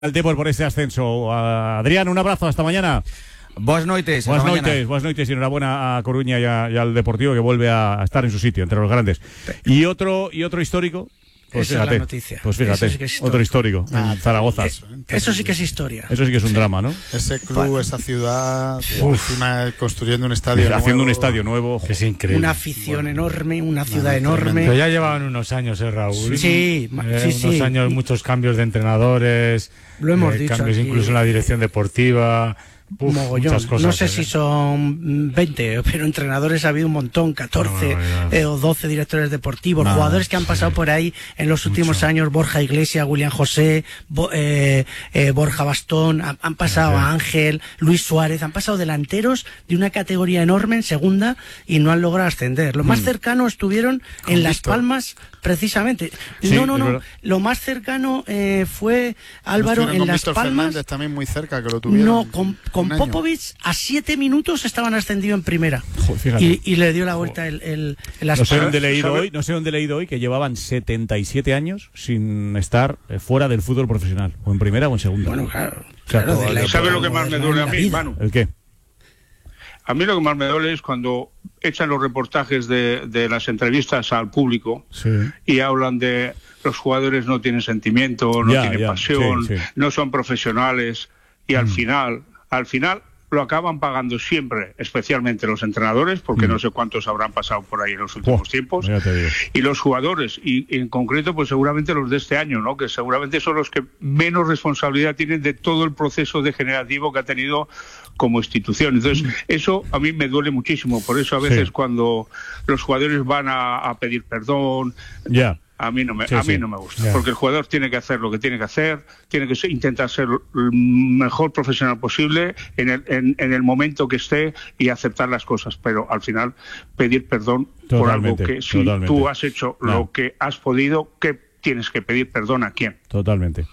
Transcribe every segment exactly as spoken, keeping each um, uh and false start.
Al Depor por ese ascenso. Adrián, un abrazo, hasta mañana. Buenas noches. Buenas noches, buenas noches y enhorabuena a Coruña y, a, y al Deportivo, que vuelve a estar en su sitio, entre los grandes. Y otro y otro histórico. Pues Esa fíjate, es la noticia. pues fíjate, sí que es otro histórico, ah, en Zaragoza. Eso, eso sí que es historia. Eso sí que es un sí. drama, ¿no? Ese club, esa ciudad, encima construyendo un estadio Haciendo nuevo. un estadio nuevo. Que es increíble. Una afición bueno, enorme, una ciudad bueno, enorme. Pero ya llevaban unos años, ¿eh, Raúl? Sí, eh, sí, sí. Unos años, muchos cambios de entrenadores. Lo hemos eh, dicho cambios aquí. incluso en la dirección deportiva. Uf, Mogollón. muchas cosas, No sé ¿eh? si son veinte, pero entrenadores ha habido un montón, catorce no, no, no. Eh, o doce directores deportivos, No, jugadores que han sí. pasado por ahí en los últimos Mucho. años, Borja Iglesias, William José, Bo, eh, eh, Borja Bastón, han, han pasado Sí. a Ángel, Luis Suárez, han pasado delanteros de una categoría enorme en segunda y no han logrado ascender. Lo más Mm. cercano estuvieron Con en Las Víctor. Palmas, precisamente. Sí, no, no, es no. verdad. Lo más cercano eh, fue Álvaro Estuvieron en con Las Víctor Palmas. Fernández también muy cerca, que lo tuvieron. No, con, con un año. Popovich a siete minutos estaban ascendidos en primera. Joder, fíjate. Y, y le dio la vuelta el, el, el No sé Aspar. dónde he leído ¿sabe? hoy, no sé dónde he leído hoy que llevaban setenta y siete años sin estar eh, fuera del fútbol profesional, o en primera o en segunda. Bueno, claro. sea, claro, de la ¿Sabe época lo que más me moderna duele en a la mí, vida. Manu? ¿El qué? A mí lo que más me duele es cuando echan los reportajes de, de las entrevistas al público Sí. y hablan de los jugadores no tienen sentimiento, no Ya, tienen ya, pasión, sí, sí. no son profesionales y al final, al final lo acaban pagando siempre, especialmente los entrenadores, porque Mm. no sé cuántos habrán pasado por ahí en los últimos Oh, tiempos, ya te digo. y los jugadores, y en concreto pues seguramente los de este año, ¿no? Que seguramente son los que menos responsabilidad tienen de todo el proceso degenerativo que ha tenido como institución. Entonces, eso a mí me duele muchísimo, por eso a veces Sí. cuando los jugadores van a, a pedir perdón, Ya. a mí no me, Sí, a mí sí. no me gusta, Ya. porque el jugador tiene que hacer lo que tiene que hacer, tiene que ser- intentar ser el mejor profesional posible en el, en, en el momento que esté y aceptar las cosas, pero al final pedir perdón por algo Totalmente, que si totalmente. tú has hecho No. lo que has podido, ¿qué tienes que pedir perdón a quién? Totalmente.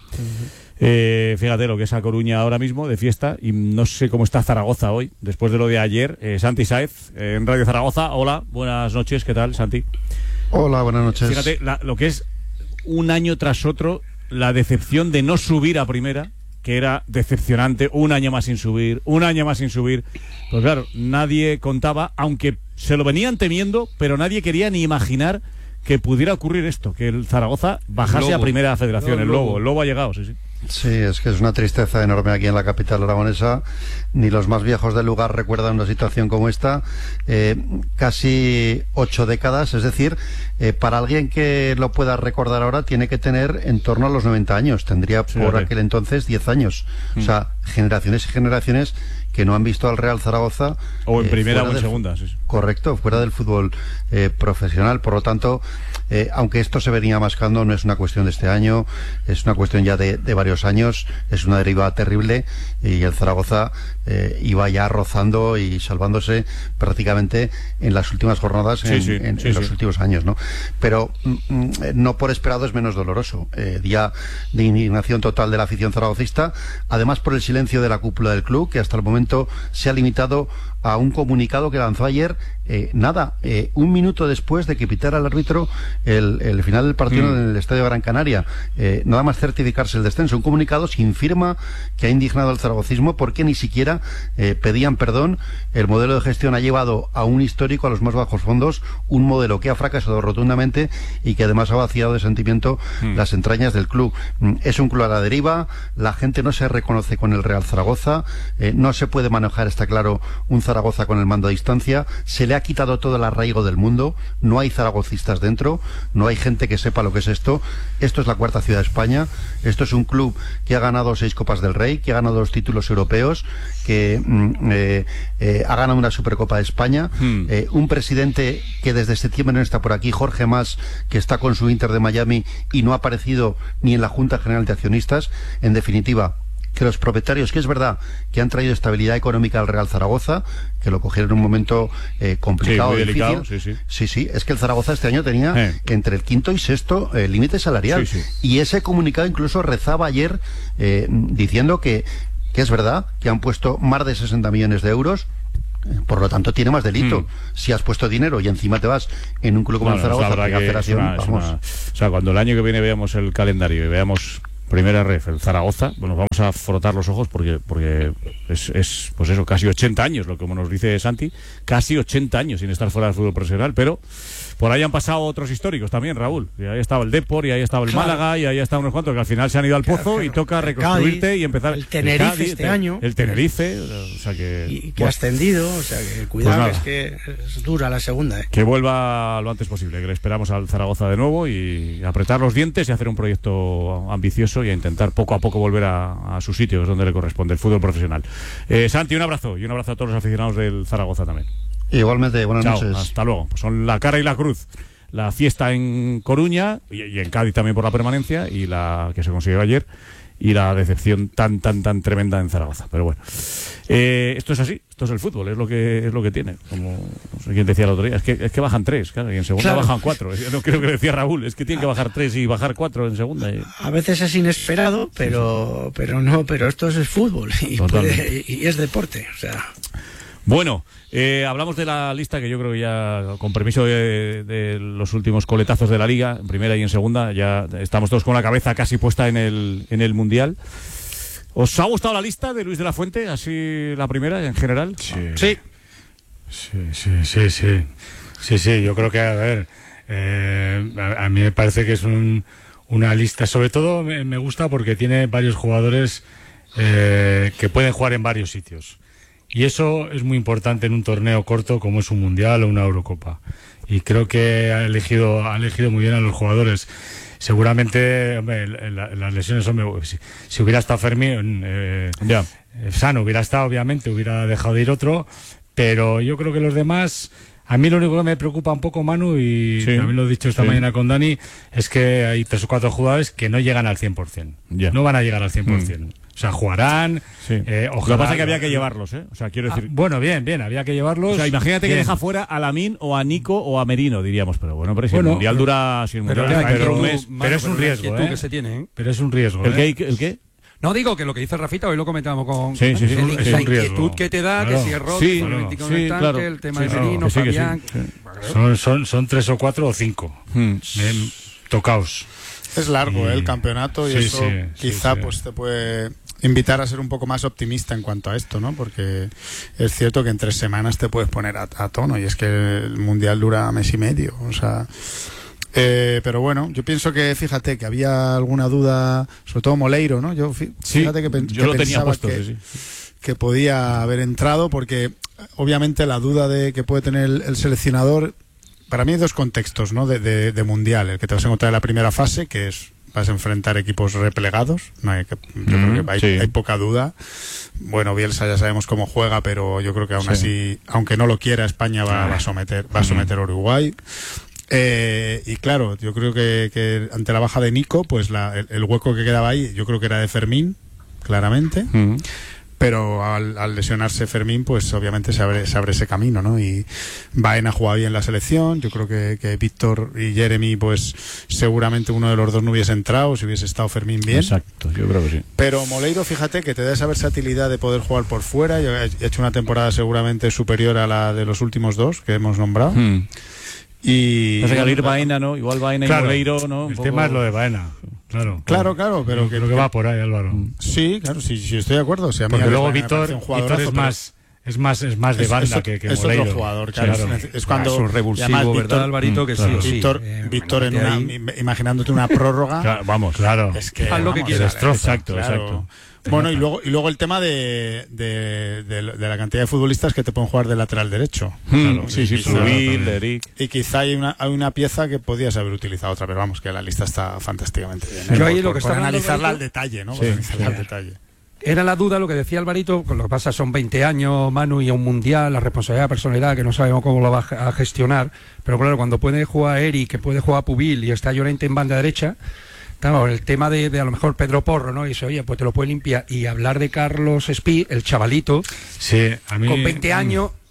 Eh, fíjate lo que es a Coruña ahora mismo de fiesta, y no sé cómo está Zaragoza hoy, después de lo de ayer. eh, Santi Sáez, eh, en Radio Zaragoza. Hola, buenas noches, ¿qué tal, Santi? Hola, buenas noches. Fíjate la- lo que es un año tras otro la decepción de no subir a primera, que era decepcionante, un año más sin subir, un año más sin subir. Pues claro, nadie contaba, aunque se lo venían temiendo, pero nadie quería ni imaginar que pudiera ocurrir esto, que el Zaragoza bajase a primera federación. No, el el lobo, Lobo. el lobo ha llegado, sí, sí. Sí, es que es una tristeza enorme aquí en la capital aragonesa. Ni los más viejos del lugar recuerdan una situación como esta. Eh, casi ocho décadas, es decir, eh, para alguien que lo pueda recordar ahora tiene que tener en torno a los noventa años. Tendría por Fíjate. aquel entonces diez años. O sea, generaciones y generaciones que no han visto al Real Zaragoza. O en eh, primera fuera o en del segunda, fu- sí, sí. Correcto, fuera del fútbol eh, profesional. Por lo tanto, eh, aunque esto se venía mascando, no es una cuestión de este año, es una cuestión ya de, de varios años, es una deriva terrible, y el Zaragoza eh, iba ya rozando y salvándose prácticamente en las últimas jornadas, Sí, en, sí, en- sí, en sí. los últimos años, ¿no? Pero mm, mm, no por esperado es menos doloroso. Eh, día de indignación total de la afición zaragocista, además por el silencio de la cúpula del club, que hasta el momento se ha limitado a un comunicado que lanzó ayer, eh, nada, eh, un minuto después de que pitara el árbitro el, el final del partido Mm. en el Estadio Gran Canaria. Eh, nada más certificarse el descenso. Un comunicado sin firma que ha indignado al zaragocismo, porque ni siquiera eh, pedían perdón. El modelo de gestión ha llevado a un histórico, a los más bajos fondos, un modelo que ha fracasado rotundamente y que además ha vaciado de sentimiento Mm. las entrañas del club. Mm, Es un club a la deriva, la gente no se reconoce con el Real Zaragoza, eh, no se puede manejar, está claro, un Zaragoza con el mando a distancia, se le ha quitado todo el arraigo del mundo, no hay zaragocistas dentro, no hay gente que sepa lo que es esto. Esto es la cuarta ciudad de España, esto es un club que ha ganado seis Copas del Rey, que ha ganado dos títulos europeos, que mm, eh, eh, ha ganado una Supercopa de España, Hmm. eh, un presidente que desde septiembre no está por aquí, Jorge Mas, que está con su Inter de Miami y no ha aparecido ni en la Junta General de Accionistas. En definitiva, que los propietarios, que es verdad que han traído estabilidad económica al Real Zaragoza, que lo cogieron en un momento eh, complicado, Sí, muy difícil. delicado, sí, sí. sí, sí, es que el Zaragoza este año tenía Eh. entre el quinto y sexto eh, límite salarial. Sí, sí. Y ese comunicado incluso rezaba ayer eh, diciendo que, que es verdad que han puesto más de sesenta millones de euros. eh, Por lo tanto, tiene más delito. Mm. Si has puesto dinero y encima te vas en un club como Bueno, el es la Zaragoza, verdad primera que es federación, una- es vamos. una- o sea, cuando el año que viene veamos el calendario y veamos Primera ref, el Zaragoza. Bueno, vamos a frotar los ojos porque porque es, es pues eso, casi ochenta años, lo que como nos dice Santi, casi ochenta años sin estar fuera del fútbol profesional, pero por ahí han pasado otros históricos también, Raúl. Y ahí estaba el Depor, y ahí estaba el claro. Málaga, y ahí estaban unos cuantos que al final se han ido al pozo claro, y toca reconstruirte Cádiz, y empezar. El Tenerife el Cádiz, este el, año. El Tenerife, o sea que... Y que bueno, ha ascendido, o sea que cuidado, pues que es que es dura la segunda. ¿eh? Que vuelva lo antes posible, que le esperamos al Zaragoza de nuevo y apretar los dientes y hacer un proyecto ambicioso y a intentar poco a poco volver a, a sus sitios donde le corresponde, el fútbol profesional. Eh, Santi, un abrazo, y un abrazo a todos los aficionados del Zaragoza también. Igualmente, buenas Chao, noches. Hasta luego. Pues son la cara y la cruz. La fiesta en Coruña y, y en Cádiz también por la permanencia y la que se consiguió ayer y la decepción tan tan tan tremenda en Zaragoza. Pero bueno, eh, esto es así, esto es el fútbol, es lo que es lo que tiene. Como no sé quién decía el otro día, es que es que bajan tres, claro, y en segunda claro. bajan cuatro. No creo que decía Raúl, es que tienen que bajar tres y bajar cuatro en segunda. Y... A veces es inesperado, pero sí, sí. pero no, pero esto es fútbol y, puede, y es deporte, o sea. Bueno, eh, hablamos de la lista que yo creo que ya, con permiso de, de los últimos coletazos de la Liga, en primera y en segunda, ya estamos todos con la cabeza casi puesta en el, en el Mundial. ¿Os ha gustado la lista de Luis de la Fuente, así la primera en general? Sí. Sí, sí, sí, sí, sí, sí, sí yo creo que, a ver, eh, a, a mí me parece que es un, una lista, sobre todo me, me gusta porque tiene varios jugadores eh, que pueden jugar en varios sitios. Y eso es muy importante en un torneo corto como es un Mundial o una Eurocopa. Y creo que ha elegido, ha elegido muy bien a los jugadores. Seguramente, hombre, la, las lesiones, hombre, si, si hubiera estado Fermín, eh, ya. Sano hubiera estado, obviamente, hubiera dejado de ir otro. Pero yo creo que los demás... A mí lo único que me preocupa un poco, Manu, y sí, también lo he dicho esta sí. mañana con Dani, es que hay tres o cuatro jugadores que no llegan al cien por ciento. Yeah. No van a llegar al cien por ciento. Mm. O sea, jugarán. Sí. Eh, ojalá, lo que pasa es que había que llevarlos, ¿eh? O sea, quiero decir. Ah, bueno, bien, bien, había que llevarlos. O sea, imagínate bien. Que deja fuera a Lamine o a Nico o a Merino, diríamos. Pero bueno, pero si bueno, el mundial pero, dura. Si el mundial pero, está pero, un mes. Pero, pero es un riesgo, ¿eh? Que se tiene, ¿eh? Pero es un riesgo. ¿El ¿eh? qué? ¿El qué? No digo que lo que dice Rafita, hoy lo comentábamos con sí, sí, sí, el, es la un inquietud riesgo. que te da, claro. que si es Rock, sí, el claro. sí, sí, tanque, claro. el tema sí, de Merino, sí, Fabián. Sí, sí. Son, son, son tres o cuatro o cinco. Hmm. Bien, tocaos. Es largo y... ¿eh? el campeonato y sí, eso sí, quizá sí, sí. pues te puede invitar a ser un poco más optimista en cuanto a esto, ¿no? Porque es cierto que en tres semanas te puedes poner a, a tono y es que el Mundial dura mes y medio, o sea... Eh, pero bueno, yo pienso que, fíjate, que había alguna duda, sobre todo Moleiro, ¿no? Yo, fíjate sí, que, pen, yo que lo pensaba tenía puesto, que, sí, sí. que podía haber entrado, porque obviamente la duda de que puede tener el, el seleccionador, para mí hay dos contextos, ¿no? De, de, de Mundial, el que te vas a encontrar en la primera fase, que es vas a enfrentar equipos replegados, no hay que, yo mm, creo que hay, sí. hay poca duda. Bueno, Bielsa ya sabemos cómo juega, pero yo creo que aún sí. así, aunque no lo quiera, España va, va a someter, va a someter a Uruguay. Eh, y claro, yo creo que, que ante la baja de Nico, pues la, el, el hueco que quedaba ahí, yo creo que era de Fermín, claramente. Mm. Pero al, al lesionarse Fermín, pues obviamente se abre, se abre ese camino, ¿no? Y Baena juega bien la selección. Yo creo que, que Víctor y Jeremy, pues seguramente uno de los dos no hubiese entrado si hubiese estado Fermín bien. Exacto, yo creo que sí. Pero Moleiro, fíjate que te da esa versatilidad de poder jugar por fuera. Yo he hecho una temporada seguramente superior a la de los últimos dos que hemos nombrado. Mm. Y no sé, al ir Baena, ¿no? Igual Baena claro, y Moleiro, ¿no? El poco... tema es lo de Baena. Claro, claro, claro, pero que, que lo que va por ahí, Álvaro. Sí, claro, sí, sí estoy de acuerdo. O sea, porque luego Víctor, Víctor es más es más es más de es, banda es, que, que es Moleiro. otro jugador, claro. claro. Es, es cuando es un revulsivo, ¿verdad, Víctor, Alvarito? Que claro. sí, Víctor, sí. Eh, Víctor en una, ahí. imaginándote una prórroga. Claro, vamos, claro. Es que haz lo que quieras. Exacto, claro. exacto. Bueno, y luego y luego el tema de, de, de, de la cantidad de futbolistas que te pueden jugar de lateral derecho. Hmm, claro, sí, sí, Subil, Eric. Y quizá hay una, hay una pieza que podías haber utilizado otra vez. Vamos, que la lista está fantásticamente bien. Yo ahí por, lo que por, por analizarla Alvarito, al detalle, ¿no? Sí, por analizarla sí. al detalle. Era la duda, lo que decía Alvarito, lo que pasa son veinte años, Manu, y a un mundial, la responsabilidad, la personalidad, que no sabemos cómo lo va a gestionar. Pero claro, cuando puede jugar Eric, que puede jugar Pubil y está Llorente en banda derecha. Claro, el tema de, de a lo mejor Pedro Porro, ¿no? Y dice, oye, pues te lo puede limpiar. Y hablar de Carlos Espí, el chavalito, sí, a mí, con veinte años,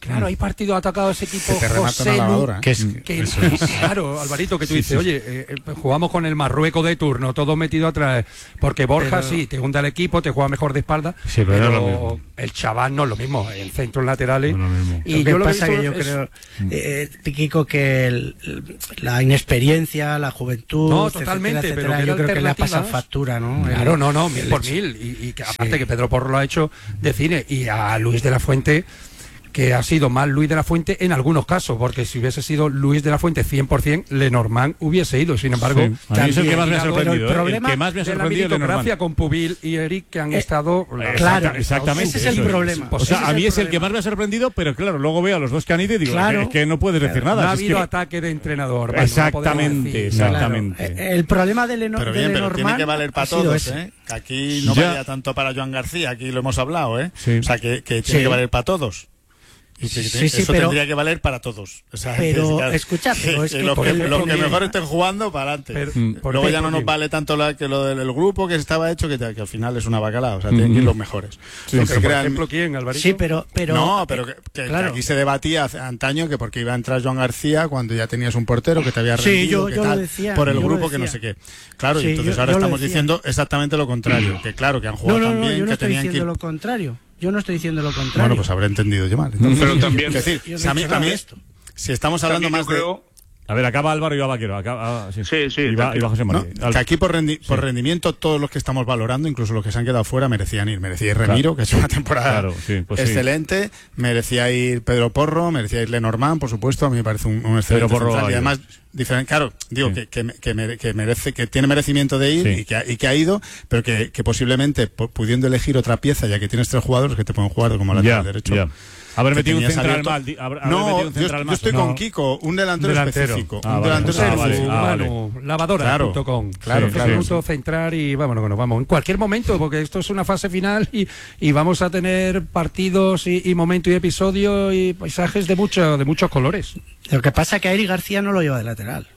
claro, hay partidos atacados ese equipo. Que te remata José una Lu, lavadora, ¿eh? que es, que es- claro, Alvarito, que tú Sí, dices, sí. oye, eh, eh, jugamos con el Marruecos de turno, todo metido atrás, porque Borja Pero- sí, te junta el equipo, te juega mejor de espalda, Sí, pero no es lo mismo. el chaval no es lo mismo, el centro laterales. No es lo mismo. Y Lo que yo lo pasa he que visto yo es- creo, eh, Kiko, que el- la inexperiencia, la juventud, No, etcétera, totalmente, etcétera, pero que yo era creo que le ha pasado alternativas. factura, ¿no? Claro, El- no, no, mil el por hecho. mil. Y, y que aparte Sí. que Pedro Porro lo ha hecho de cine. Y a Luis de la Fuente, que ha sido más Luis de la Fuente en algunos casos, porque si hubiese sido Luis de la Fuente cien por ciento, Lenormand hubiese ido. Sin embargo, Sí. A mí es el que más me ha también- sorprendido. pero el ¿eh? El problema que más me ha de la sorprendido es Lenormand. meritocracia con Pubil y Eric, que han Eh, estado... claro, Exacta- exactamente. ese es el eso problema. O sea, Ese es a mí el es el que problema. más me ha sorprendido, pero claro, luego veo a los dos que han ido y digo, Claro. es que no puedes decir nada. no ha es habido que- ataque de entrenador. Manu, no Exactamente, podemos decir. Claro, exactamente. eh, el problema de, Leno, Pero de bien, pero Lenormand tiene que valer para ha sido todos, ese. ¿eh? Que aquí no Ya. valía tanto para Joan García, aquí lo hemos hablado, ¿eh? Sí. O sea, que, que tiene Sí. que valer para todos. Y que Sí, tiene- sí, eso pero- tendría que valer para todos. O sea, Pero, que- escucha, pero es que los por que, el- los que porque- mejor estén jugando, para adelante. Pero- Mm. ¿por Luego qué? ya no nos Porque- vale tanto la, que lo del grupo que estaba hecho, que, que al final es una bacalao. O sea, tienen que ir los mejores. Sí, Los que Pero, por crean- ejemplo, ¿quién, Alvarito? Sí, pero, pero no, pero que, que- que claro. aquí se debatía hace- antaño que porque iba a entrar Joan García cuando ya tenías un portero que te había Sí, rendido, yo- que yo lo tal, decía, por el yo lo grupo que no decía. sé qué. Claro, Sí, y entonces yo- ahora yo lo estamos decía. diciendo exactamente lo contrario, que claro, que han No, jugado no, tan no, bien yo no que estoy tenían que diciendo ir. lo contrario. Yo no estoy diciendo lo contrario. Bueno, pues habré entendido yo mal. entonces. Pero también- Es decir, Yo no si a he mí, dicho a nada mí- de esto. si estamos hablando También más yo de... creo- A ver, acaba Álvaro y va Vaquero. Acaba, ah, sí. Sí, sí, Y va, tranquilo. y va José No, María. que aquí por, rendi- por rendimiento todos los que estamos valorando, incluso los que se han quedado fuera, merecían ir. Merecía ir Remiro, que es una temporada Claro, sí, pues sí. excelente. Merecía ir Pedro Porro, merecía ir Lenormand, por supuesto. A mí me parece un, un excelente Porro central. ha Y ido. además, diferente, claro, digo Sí. que, que, que mere- que merece, que tiene merecimiento de ir Sí. y, que ha, y que ha ido, pero que, que posiblemente pu- pudiendo elegir otra pieza, ya que tienes tres jugadores que te pueden jugar como lateral Ya, derecho. ya. Haber que metido un tenías central abierto. mal. di- haber- haber No, metido un yo, central yo más. estoy No. con Kiko, un delantero Delantero. específico. Ah, un vale. delantero Ah, vale. específico. Ah, vale. Manu, lavadora Claro. punto com. Claro, Sí, claro. minuto centrar y vámonos que nos vamos. En cualquier momento, porque esto es una fase final y, y vamos a tener partidos y, y momentos y episodios y paisajes de, mucho, de muchos colores. Lo que pasa es que a Eric García no lo lleva de lateral.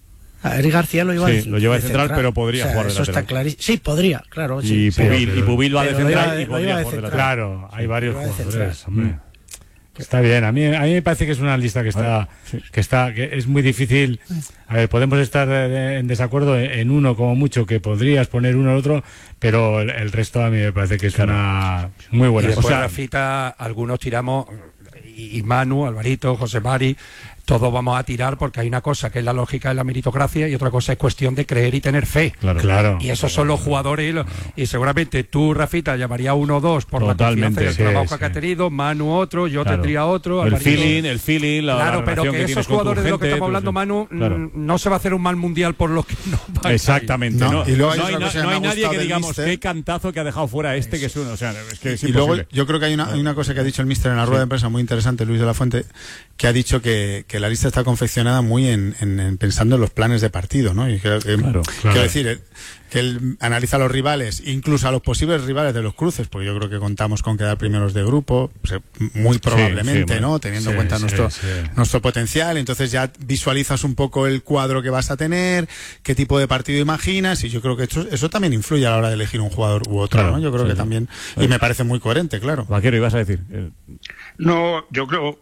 A Eric García lo lleva Sí, de, lo lleva de central, pero podría O sea, jugar de eso lateral. está clarísimo. Sí, podría, claro. Y sí, pero- Pubil, y Pubil va de pero lo central lleva- y lo podría lleva de jugar de central. lateral. Claro, hay varios Iba de jugadores, central. hombre. Está bien, a mí, a mí me parece que es una lista que está, que está, que es muy difícil. A ver, podemos estar eh, en desacuerdo en en uno como mucho, que podrías poner uno al otro, pero el, el resto a mí me parece que es una muy Y buena. después, O sea, Rafita, algunos tiramos, y, y Manu, Alvarito, José Mari, todos vamos a tirar porque hay una cosa que es la lógica de la meritocracia y otra cosa es cuestión de creer y tener fe. Claro. claro. Y esos son los jugadores y, lo- y seguramente tú, Rafita, llamaría uno o dos por Totalmente, la confianza y el sí, trabajo que ha sí. tenido, Manu otro, yo Claro. tendría otro, El Alvarito- feeling, el feeling, la, Claro, la pero relación que, que esos tienes con tu jugadores de los que gente, estamos pues, hablando, Manu, claro. mm, no se va a hacer un mal mundial por los que no van. Exactamente. No, No, y luego hay no otra hay, na- cosa que no me hay ha nadie gustado que del digamos míster. qué cantazo que ha dejado fuera este, que es uno. O sea, es que es Y luego imposible. yo creo que hay una, hay una cosa que ha dicho el míster en la rueda de prensa muy interesante, Luis de la Fuente, que ha dicho que, que la lista está confeccionada muy en, en- en pensando en los planes de partido, ¿no? Y creo que, Claro, quiero claro. decir, eh, que él analiza a los rivales, incluso a los posibles rivales de los cruces, porque yo creo que contamos con quedar primeros de grupo, o sea, muy probablemente, sí, bueno, ¿no? Teniendo en sí, cuenta sí, nuestro, sí. nuestro potencial, entonces ya visualizas un poco el cuadro que vas a tener, qué tipo de partido imaginas, y yo creo que eso, eso también influye a la hora de elegir un jugador u otro, Claro, ¿no? Yo creo sí, que sí. también, y me parece muy coherente, claro. Vaquero, ibas a decir. Eh, No, yo creo,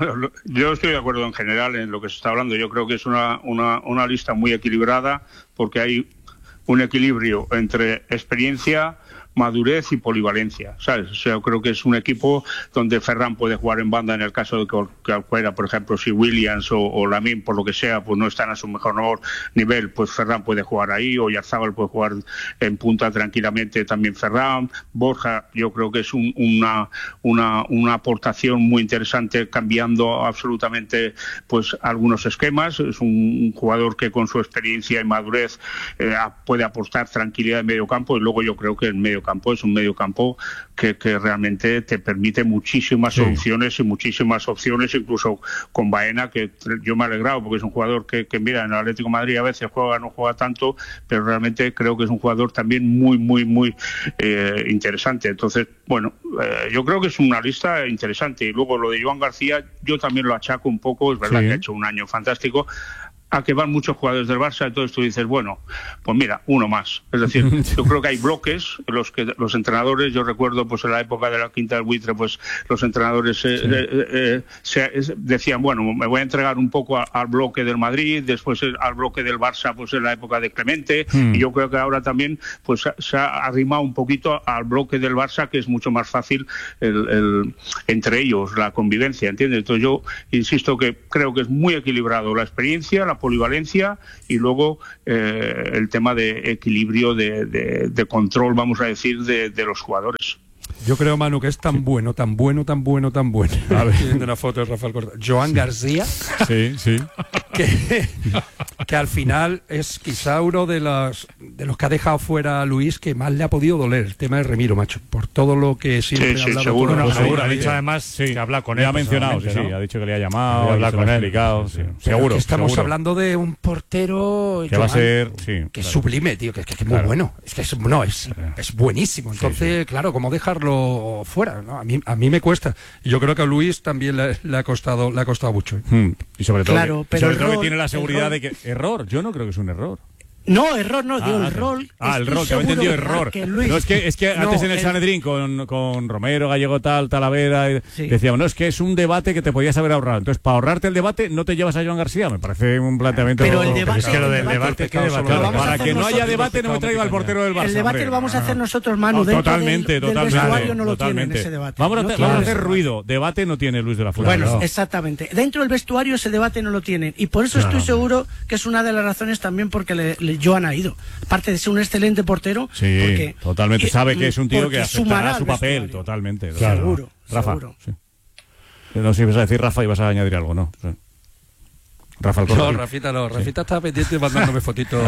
yo estoy de acuerdo en general en lo que se está hablando. Yo creo que es una, una, una lista muy equilibrada porque hay un equilibrio entre experiencia, madurez y polivalencia, ¿sabes? O sea, yo creo que es un equipo donde Ferran puede jugar en banda en el caso de que cualquiera, por ejemplo, si Williams o, o Lamine, por lo que sea, pues no están a su mejor nivel, pues Ferran puede jugar ahí, o Yarzábal puede jugar en punta tranquilamente también Ferran. Borja, yo creo que es un, una, una, una aportación muy interesante, cambiando absolutamente pues algunos esquemas. Es un jugador que con su experiencia y madurez eh, puede aportar tranquilidad en medio campo, y luego yo creo que el medio campo es un medio campo que, que realmente te permite muchísimas Sí. soluciones y muchísimas opciones, incluso con Baena, que yo me he alegrado porque es un jugador que, que mira, en el Atlético de Madrid a veces juega, no juega tanto, pero realmente creo que es un jugador también muy, muy, muy eh, interesante. Entonces, bueno, eh, yo creo que es una lista interesante. Y luego lo de Joan García, yo también lo achaco un poco, es verdad Sí. que ha hecho un año fantástico, a que van muchos jugadores del Barça, entonces tú dices, bueno, pues mira, uno más. Es decir, yo creo que hay bloques en los que los entrenadores, yo recuerdo pues en la época de la Quinta del Buitre, pues los entrenadores eh, sí. eh, eh, se, decían, bueno, me voy a entregar un poco a, al bloque del Madrid, después al bloque del Barça, pues en la época de Clemente, hmm. y yo creo que ahora también pues se ha arrimado un poquito al bloque del Barça, que es mucho más fácil el, el, entre ellos la convivencia, ¿entiendes? Entonces yo insisto que creo que es muy equilibrado la experiencia, la polivalencia y luego eh, el tema de equilibrio de, de, de control, vamos a decir, de, de los jugadores. Yo creo, Manu, que es tan sí. bueno, tan bueno, tan bueno, tan bueno. A ver, viendo una foto de Rafael Corta. Joan sí. García. Sí, sí. Que, que al final es quizá uno de los, de los que ha dejado fuera a Luis que más le ha podido doler el tema de Remiro, macho. Por todo lo que siempre sí, ha sí, hablado. Seguro, con no, seguro. Ha dicho además sí. que habla con él. Le ha mencionado, sí, sí. ¿no? Ha dicho que le ha llamado, habla con él. Explicado, sí. Sí. Seguro. Que estamos seguro. hablando de un portero que Joan, va a ser. Sí, que claro. es sublime, tío. Que, que, que es muy claro. bueno. Es que es, no, es, es buenísimo. Entonces, sí, sí. claro, ¿cómo dejarlo fuera? ¿No? A mí, a mí me cuesta. Y yo creo que a Luis también le, le ha costado, le ha costado mucho. Hmm. Y sobre todo, claro, que, pero sobre error, todo que tiene la seguridad error. de que error. Yo no creo que es un error. No, error no, digo ah, el rol. Ah, el rol, que había entendido error. Luis, no, es que, es que no, antes en el, el Sanedrín con, con Romero, Gallego tal, Talavera, sí. decíamos, no, es que es un debate que te podías haber ahorrado. Entonces, para ahorrarte el debate, no te llevas a Joan García. Me parece un planteamiento... Pero el debate... Pero es que lo del debate... ¿Qué debate? Claro, para que no haya debate, no me traigo al portero del Barça. El debate hombre. lo vamos a hacer nosotros, Manu. No, totalmente, del, totalmente. del vestuario no lo totalmente. tienen ese debate. Vamos a, no hacer, vamos a hacer ruido. Debate no tiene Luis de la Fuente. Bueno, no. exactamente. Dentro del vestuario ese debate no lo tienen. Y por eso estoy seguro que es una de las razones también porque le, le, Joan ha ido. Aparte de ser un excelente portero. Sí, porque, totalmente. Sabe que es un tío que aceptará su papel. Vestuario. Totalmente. Claro. Seguro. Rafa. Seguro. Sí. No sé si vas a decir Rafa y vas a añadir algo, ¿no? Sí. Rafa Alcorta. No, Rafita no. Rafita sí. está pendiente mandándome fotitos.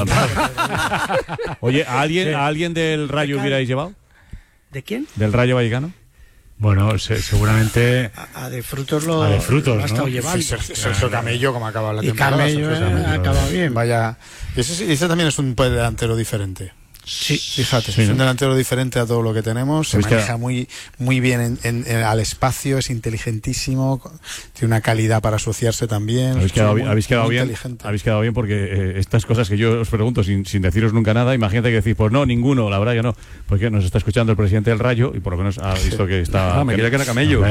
Oye, ¿a alguien, sí. ¿a alguien del Rayo hubierais llevado? ¿De quién? ¿Del Rayo Vallecano? Bueno, se, seguramente... A, a de frutos lo a de frutos, lo ha estado ¿no? llevando. Sergio, Sergio Camello, como acaba la y temporada. Camello eh, acaba bien. Vaya, ese, ese también es un delantero diferente. Sí, fíjate, sí, es ¿no? un delantero diferente a todo lo que tenemos, se ¿Habéis maneja quedado? muy muy bien en, en, en, al espacio, es inteligentísimo, tiene una calidad para asociarse también. Habéis quedado, muy, bien, ¿habéis quedado bien, habéis quedado bien porque eh, estas cosas que yo os pregunto sin, sin deciros nunca nada, imagínate que decís, pues no, ninguno, la verdad que no, porque nos está escuchando el presidente del Rayo y por lo menos ha visto que está... Ah, me creía que era Camello.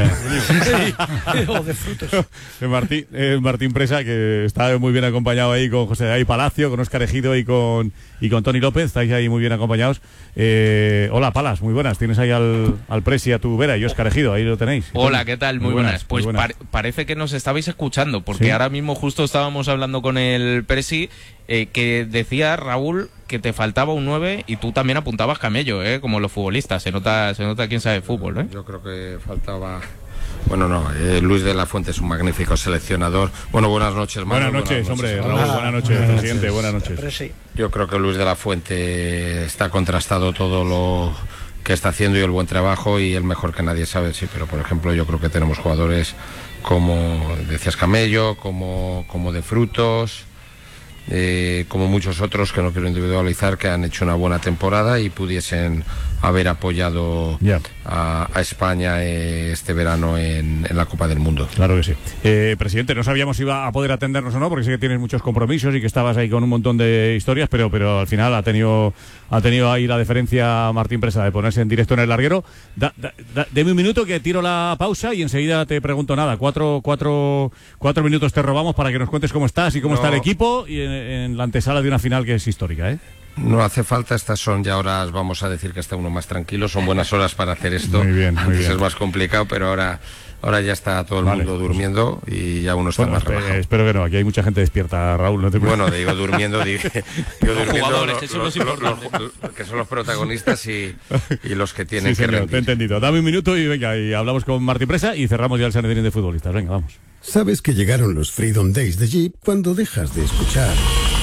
O de frutos. Martín, eh, Martín Presa, que está muy bien acompañado ahí con José David Palacio, con Óscar Ejido y con, y con Tony López, estáis ahí muy bien acompañados. Eh, hola, Palas, muy buenas. Tienes ahí al, al Presi, a tu Vera y Óscar Ejido, ahí lo tenéis. Hola, ¿qué tal? Muy, muy buenas. buenas. Pues muy buenas. Par parece que nos estabais escuchando, porque ¿Sí? ahora mismo justo estábamos hablando con el Presi, eh, que decía, Raúl, que te faltaba un nueve y tú también apuntabas Camello, ¿eh? Como los futbolistas. Se nota, se nota quién sabe fútbol, ¿eh? Yo creo que faltaba... Bueno, no, eh, Luis de la Fuente es un magnífico seleccionador. Bueno, buenas noches, Manu. Buenas noches, buenas noches hombre, Raúl, ah, buenas noches, buenas presidente, noches. buenas noches. Yo creo que Luis de la Fuente está contrastado todo lo que está haciendo y el buen trabajo y el mejor que nadie sabe, sí, pero por ejemplo yo creo que tenemos jugadores como decías Camello, como, como de Frutos, eh, como muchos otros que no quiero individualizar, que han hecho una buena temporada y pudiesen haber apoyado yeah. a, a España eh, este verano en, en la Copa del Mundo. Claro que sí. Eh, presidente, no sabíamos si iba a poder atendernos o no, porque sé que tienes muchos compromisos y que estabas ahí con un montón de historias, pero, pero al final ha tenido, ha tenido ahí la deferencia Martín Presa de ponerse en directo en el larguero. Da, da, da, deme un minuto que tiro la pausa y enseguida te pregunto nada. Cuatro, cuatro, cuatro minutos te robamos para que nos cuentes cómo estás y cómo no. está el equipo y en, en la antesala de una final que es histórica, ¿eh? No hace falta, estas son ya horas, vamos a decir que está uno más tranquilo, son buenas horas para hacer esto. Muy bien, muy Antes bien. Es más complicado, pero ahora ahora ya está todo el vale, mundo durmiendo pues, y ya uno está bueno, más espero, relajado. Espero que no, aquí hay mucha gente despierta, Raúl. No te bueno, digo durmiendo, digo, digo durmiendo jugadores, los, eso los, es los, los, que son los protagonistas y, y los que tienen sí, que señor, rendir. Te he entendido. Dame un minuto y venga, y hablamos con Martín Presa y cerramos ya el Sanedrín de futbolistas. Venga, vamos. Sabes que llegaron los Freedom Days de Jeep cuando dejas de escuchar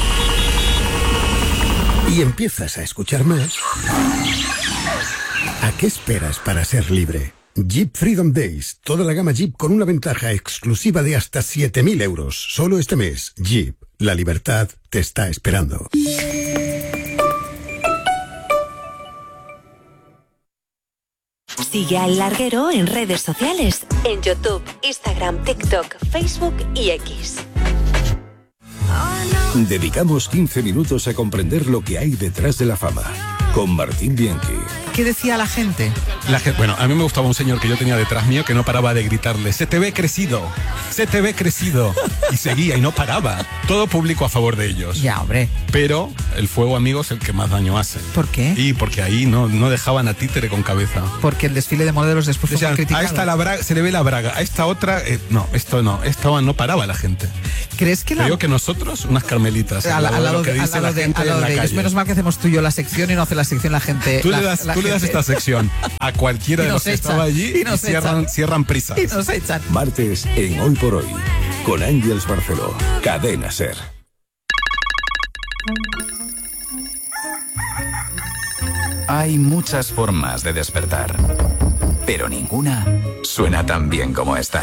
y empiezas a escuchar más. ¿A qué esperas para ser libre? Jeep Freedom Days, toda la gama Jeep con una ventaja exclusiva de hasta siete mil euros. Solo este mes, Jeep, la libertad te está esperando. Sigue al Larguero en redes sociales, en YouTube, Instagram, TikTok, Facebook y X. Dedicamos quince minutos a comprender lo que hay detrás de la fama. Con Martín Bianchi. ¿Qué decía la gente? La gente, bueno, a mí me gustaba un señor que yo tenía detrás mío que no paraba de gritarle: se te ve crecido, se te ve crecido. Y seguía y no paraba. Todo público a favor de ellos. Ya, hombre. Pero el fuego amigo es el que más daño hace. ¿Por qué? Y porque ahí no, no dejaban a títere con cabeza. Porque el desfile de modelos después fue Decían, criticado. a esta la braga, se le ve la braga, a esta otra, eh, no, esto no, esto no paraba la gente. ¿Crees que la... Creo que nosotros, unas carmelitas, al lado, al lado de, al lado de, al lado de ellos. Menos mal que hacemos tú y yo la sección y no hace la sección la gente. Tú la, le das, la tú le das gente. esta sección a cualquiera de los que echan, estaba allí y, y, y cierran, cierran prisas. Y nos echan. Martes en Hoy por Hoy, con Ángels Barceló, Cadena SER. Hay muchas formas de despertar, pero ninguna suena tan bien como esta.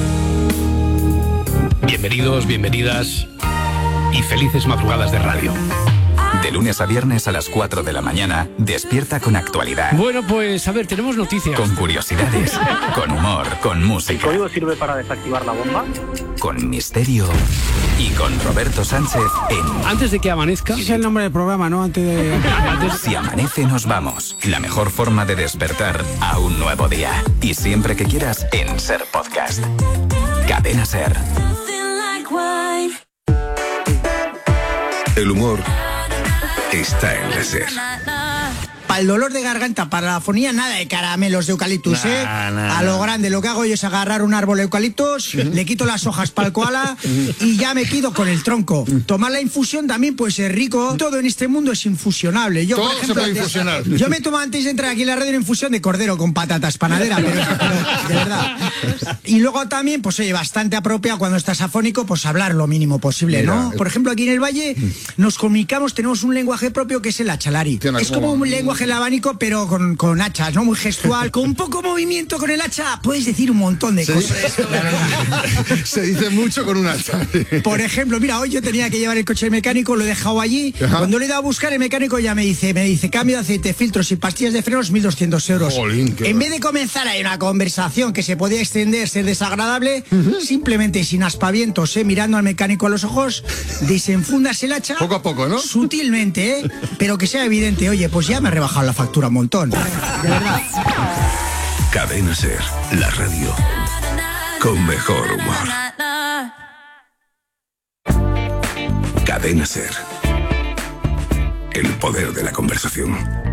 Bienvenidos, bienvenidas y felices madrugadas de radio. De lunes a viernes a las cuatro de la mañana, despierta con actualidad. Bueno, pues a ver, tenemos noticias. Con curiosidades, con humor, con música. ¿El código sirve para desactivar la bomba? Con misterio y con Roberto Sánchez en... Antes de que amanezca... Ese es el nombre del programa, ¿no? Antes de... Antes... Si amanece nos vamos. La mejor forma de despertar a un nuevo día. Y siempre que quieras en SER Podcast. Cadena SER. El humor está en la SER. Para el dolor de garganta, para la afonía, nada de caramelos de eucaliptus, nah, ¿eh? Nah, a lo grande, lo que hago yo es agarrar un árbol de eucaliptus, le quito las hojas para el koala y ya me quedo con el tronco. Tomar la infusión también puede ser rico. Todo en este mundo es infusionable. Yo, Todo por ejemplo, se puede antes, infusionar. Yo me tomo antes de entrar aquí en la radio una infusión de cordero con patatas, panadera, pero, pero de verdad. Y luego también, pues oye, bastante apropiado cuando estás afónico, pues hablar lo mínimo posible, Mira, ¿no? Por ejemplo, aquí en el Valle nos comunicamos, tenemos un lenguaje propio que es el achalari. Es como un lenguaje el abanico, pero con, con hachas, ¿no? Muy gestual, con un poco movimiento con el hacha, puedes decir un montón de se cosas. Dice, se dice mucho con un hacha. Por ejemplo, mira, hoy yo tenía que llevar el coche mecánico, lo he dejado allí. Ajá. Cuando le he dado a buscar, el mecánico ya me dice, me dice, cambio de aceite, filtros y pastillas de frenos, mil doscientos euros. Jolín, en vez de comenzar ahí una conversación que se podía extender, ser desagradable, uh-huh. simplemente sin aspavientos, ¿eh? Mirando al mecánico a los ojos, desenfundas el hacha. Poco a poco, ¿no? Sutilmente, ¿eh? Pero que sea evidente, oye, pues ya me he rebajado la factura un montón. De verdad. Cadena SER, la radio con mejor humor. Cadena SER, el poder de la conversación.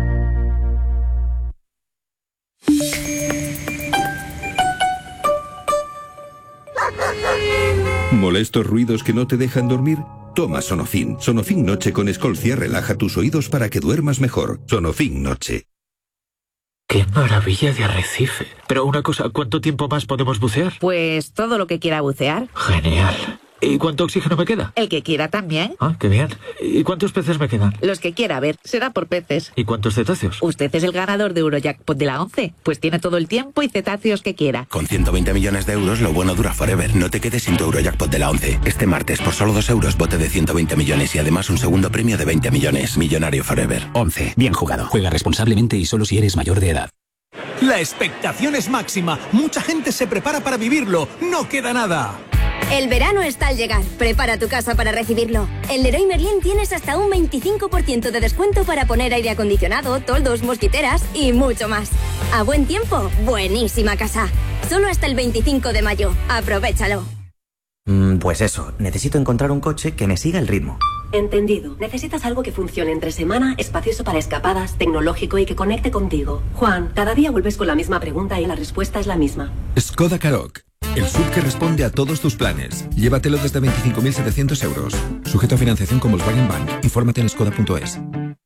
¿Molestos ruidos que no te dejan dormir? Toma Sonofin. Sonofin Noche con Escolcia relaja tus oídos para que duermas mejor. Sonofin Noche. ¡Qué maravilla de arrecife! Pero una cosa, ¿cuánto tiempo más podemos bucear? Pues todo lo que quiera bucear. Genial. ¿Y cuánto oxígeno me queda? El que quiera también. Ah, qué bien. ¿Y cuántos peces me quedan? Los que quiera, a ver, será por peces. ¿Y cuántos cetáceos? Usted es el ganador de Eurojackpot de la once. Pues tiene todo el tiempo y cetáceos que quiera. Con ciento veinte millones de euros, lo bueno dura forever. No te quedes sin tu Eurojackpot de la once. Este martes, por solo dos euros, bote de ciento veinte millones y además un segundo premio de veinte millones. Millonario forever. once. Bien jugado. Juega responsablemente y solo si eres mayor de edad. La expectación es máxima. Mucha gente se prepara para vivirlo. No queda nada. El verano está al llegar. Prepara tu casa para recibirlo. En Leroy Merlin tienes hasta un veinticinco por ciento de descuento para poner aire acondicionado, toldos, mosquiteras y mucho más. A buen tiempo, buenísima casa. Solo hasta el veinticinco de mayo. Aprovéchalo. Mm, pues eso, necesito encontrar un coche que me siga el ritmo. Entendido. Necesitas algo que funcione entre semana, espacioso para escapadas, tecnológico y que conecte contigo. Juan, cada día vuelves con la misma pregunta y la respuesta es la misma. Skoda Karoq. El S U V que responde a todos tus planes. Llévatelo desde veinticinco mil setecientos euros. Sujeto a financiación con Volkswagen Bank. Infórmate en skoda punto es.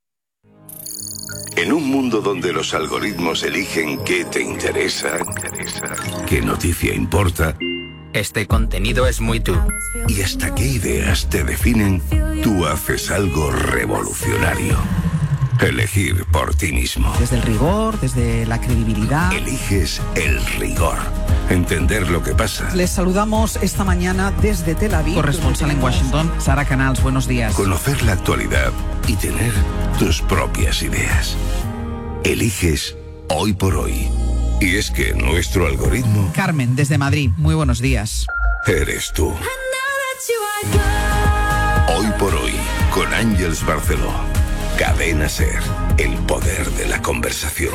En un mundo donde los algoritmos eligen qué te interesa, qué noticia importa, este contenido es muy tú. y hasta qué ideas te definen, tú haces algo revolucionario. Elegir por ti mismo. Desde el rigor, desde la credibilidad. Eliges el rigor. Entender lo que pasa. Les saludamos esta mañana desde Tel Aviv. Corresponsal en Washington, Sara Canals, buenos días. Conocer la actualidad y tener tus propias ideas. Eliges Hoy por Hoy. Y es que nuestro algoritmo... Carmen, desde Madrid, muy buenos días. Eres tú. Hoy por hoy, con Ángeles Barceló. Cadena SER, el poder de la conversación.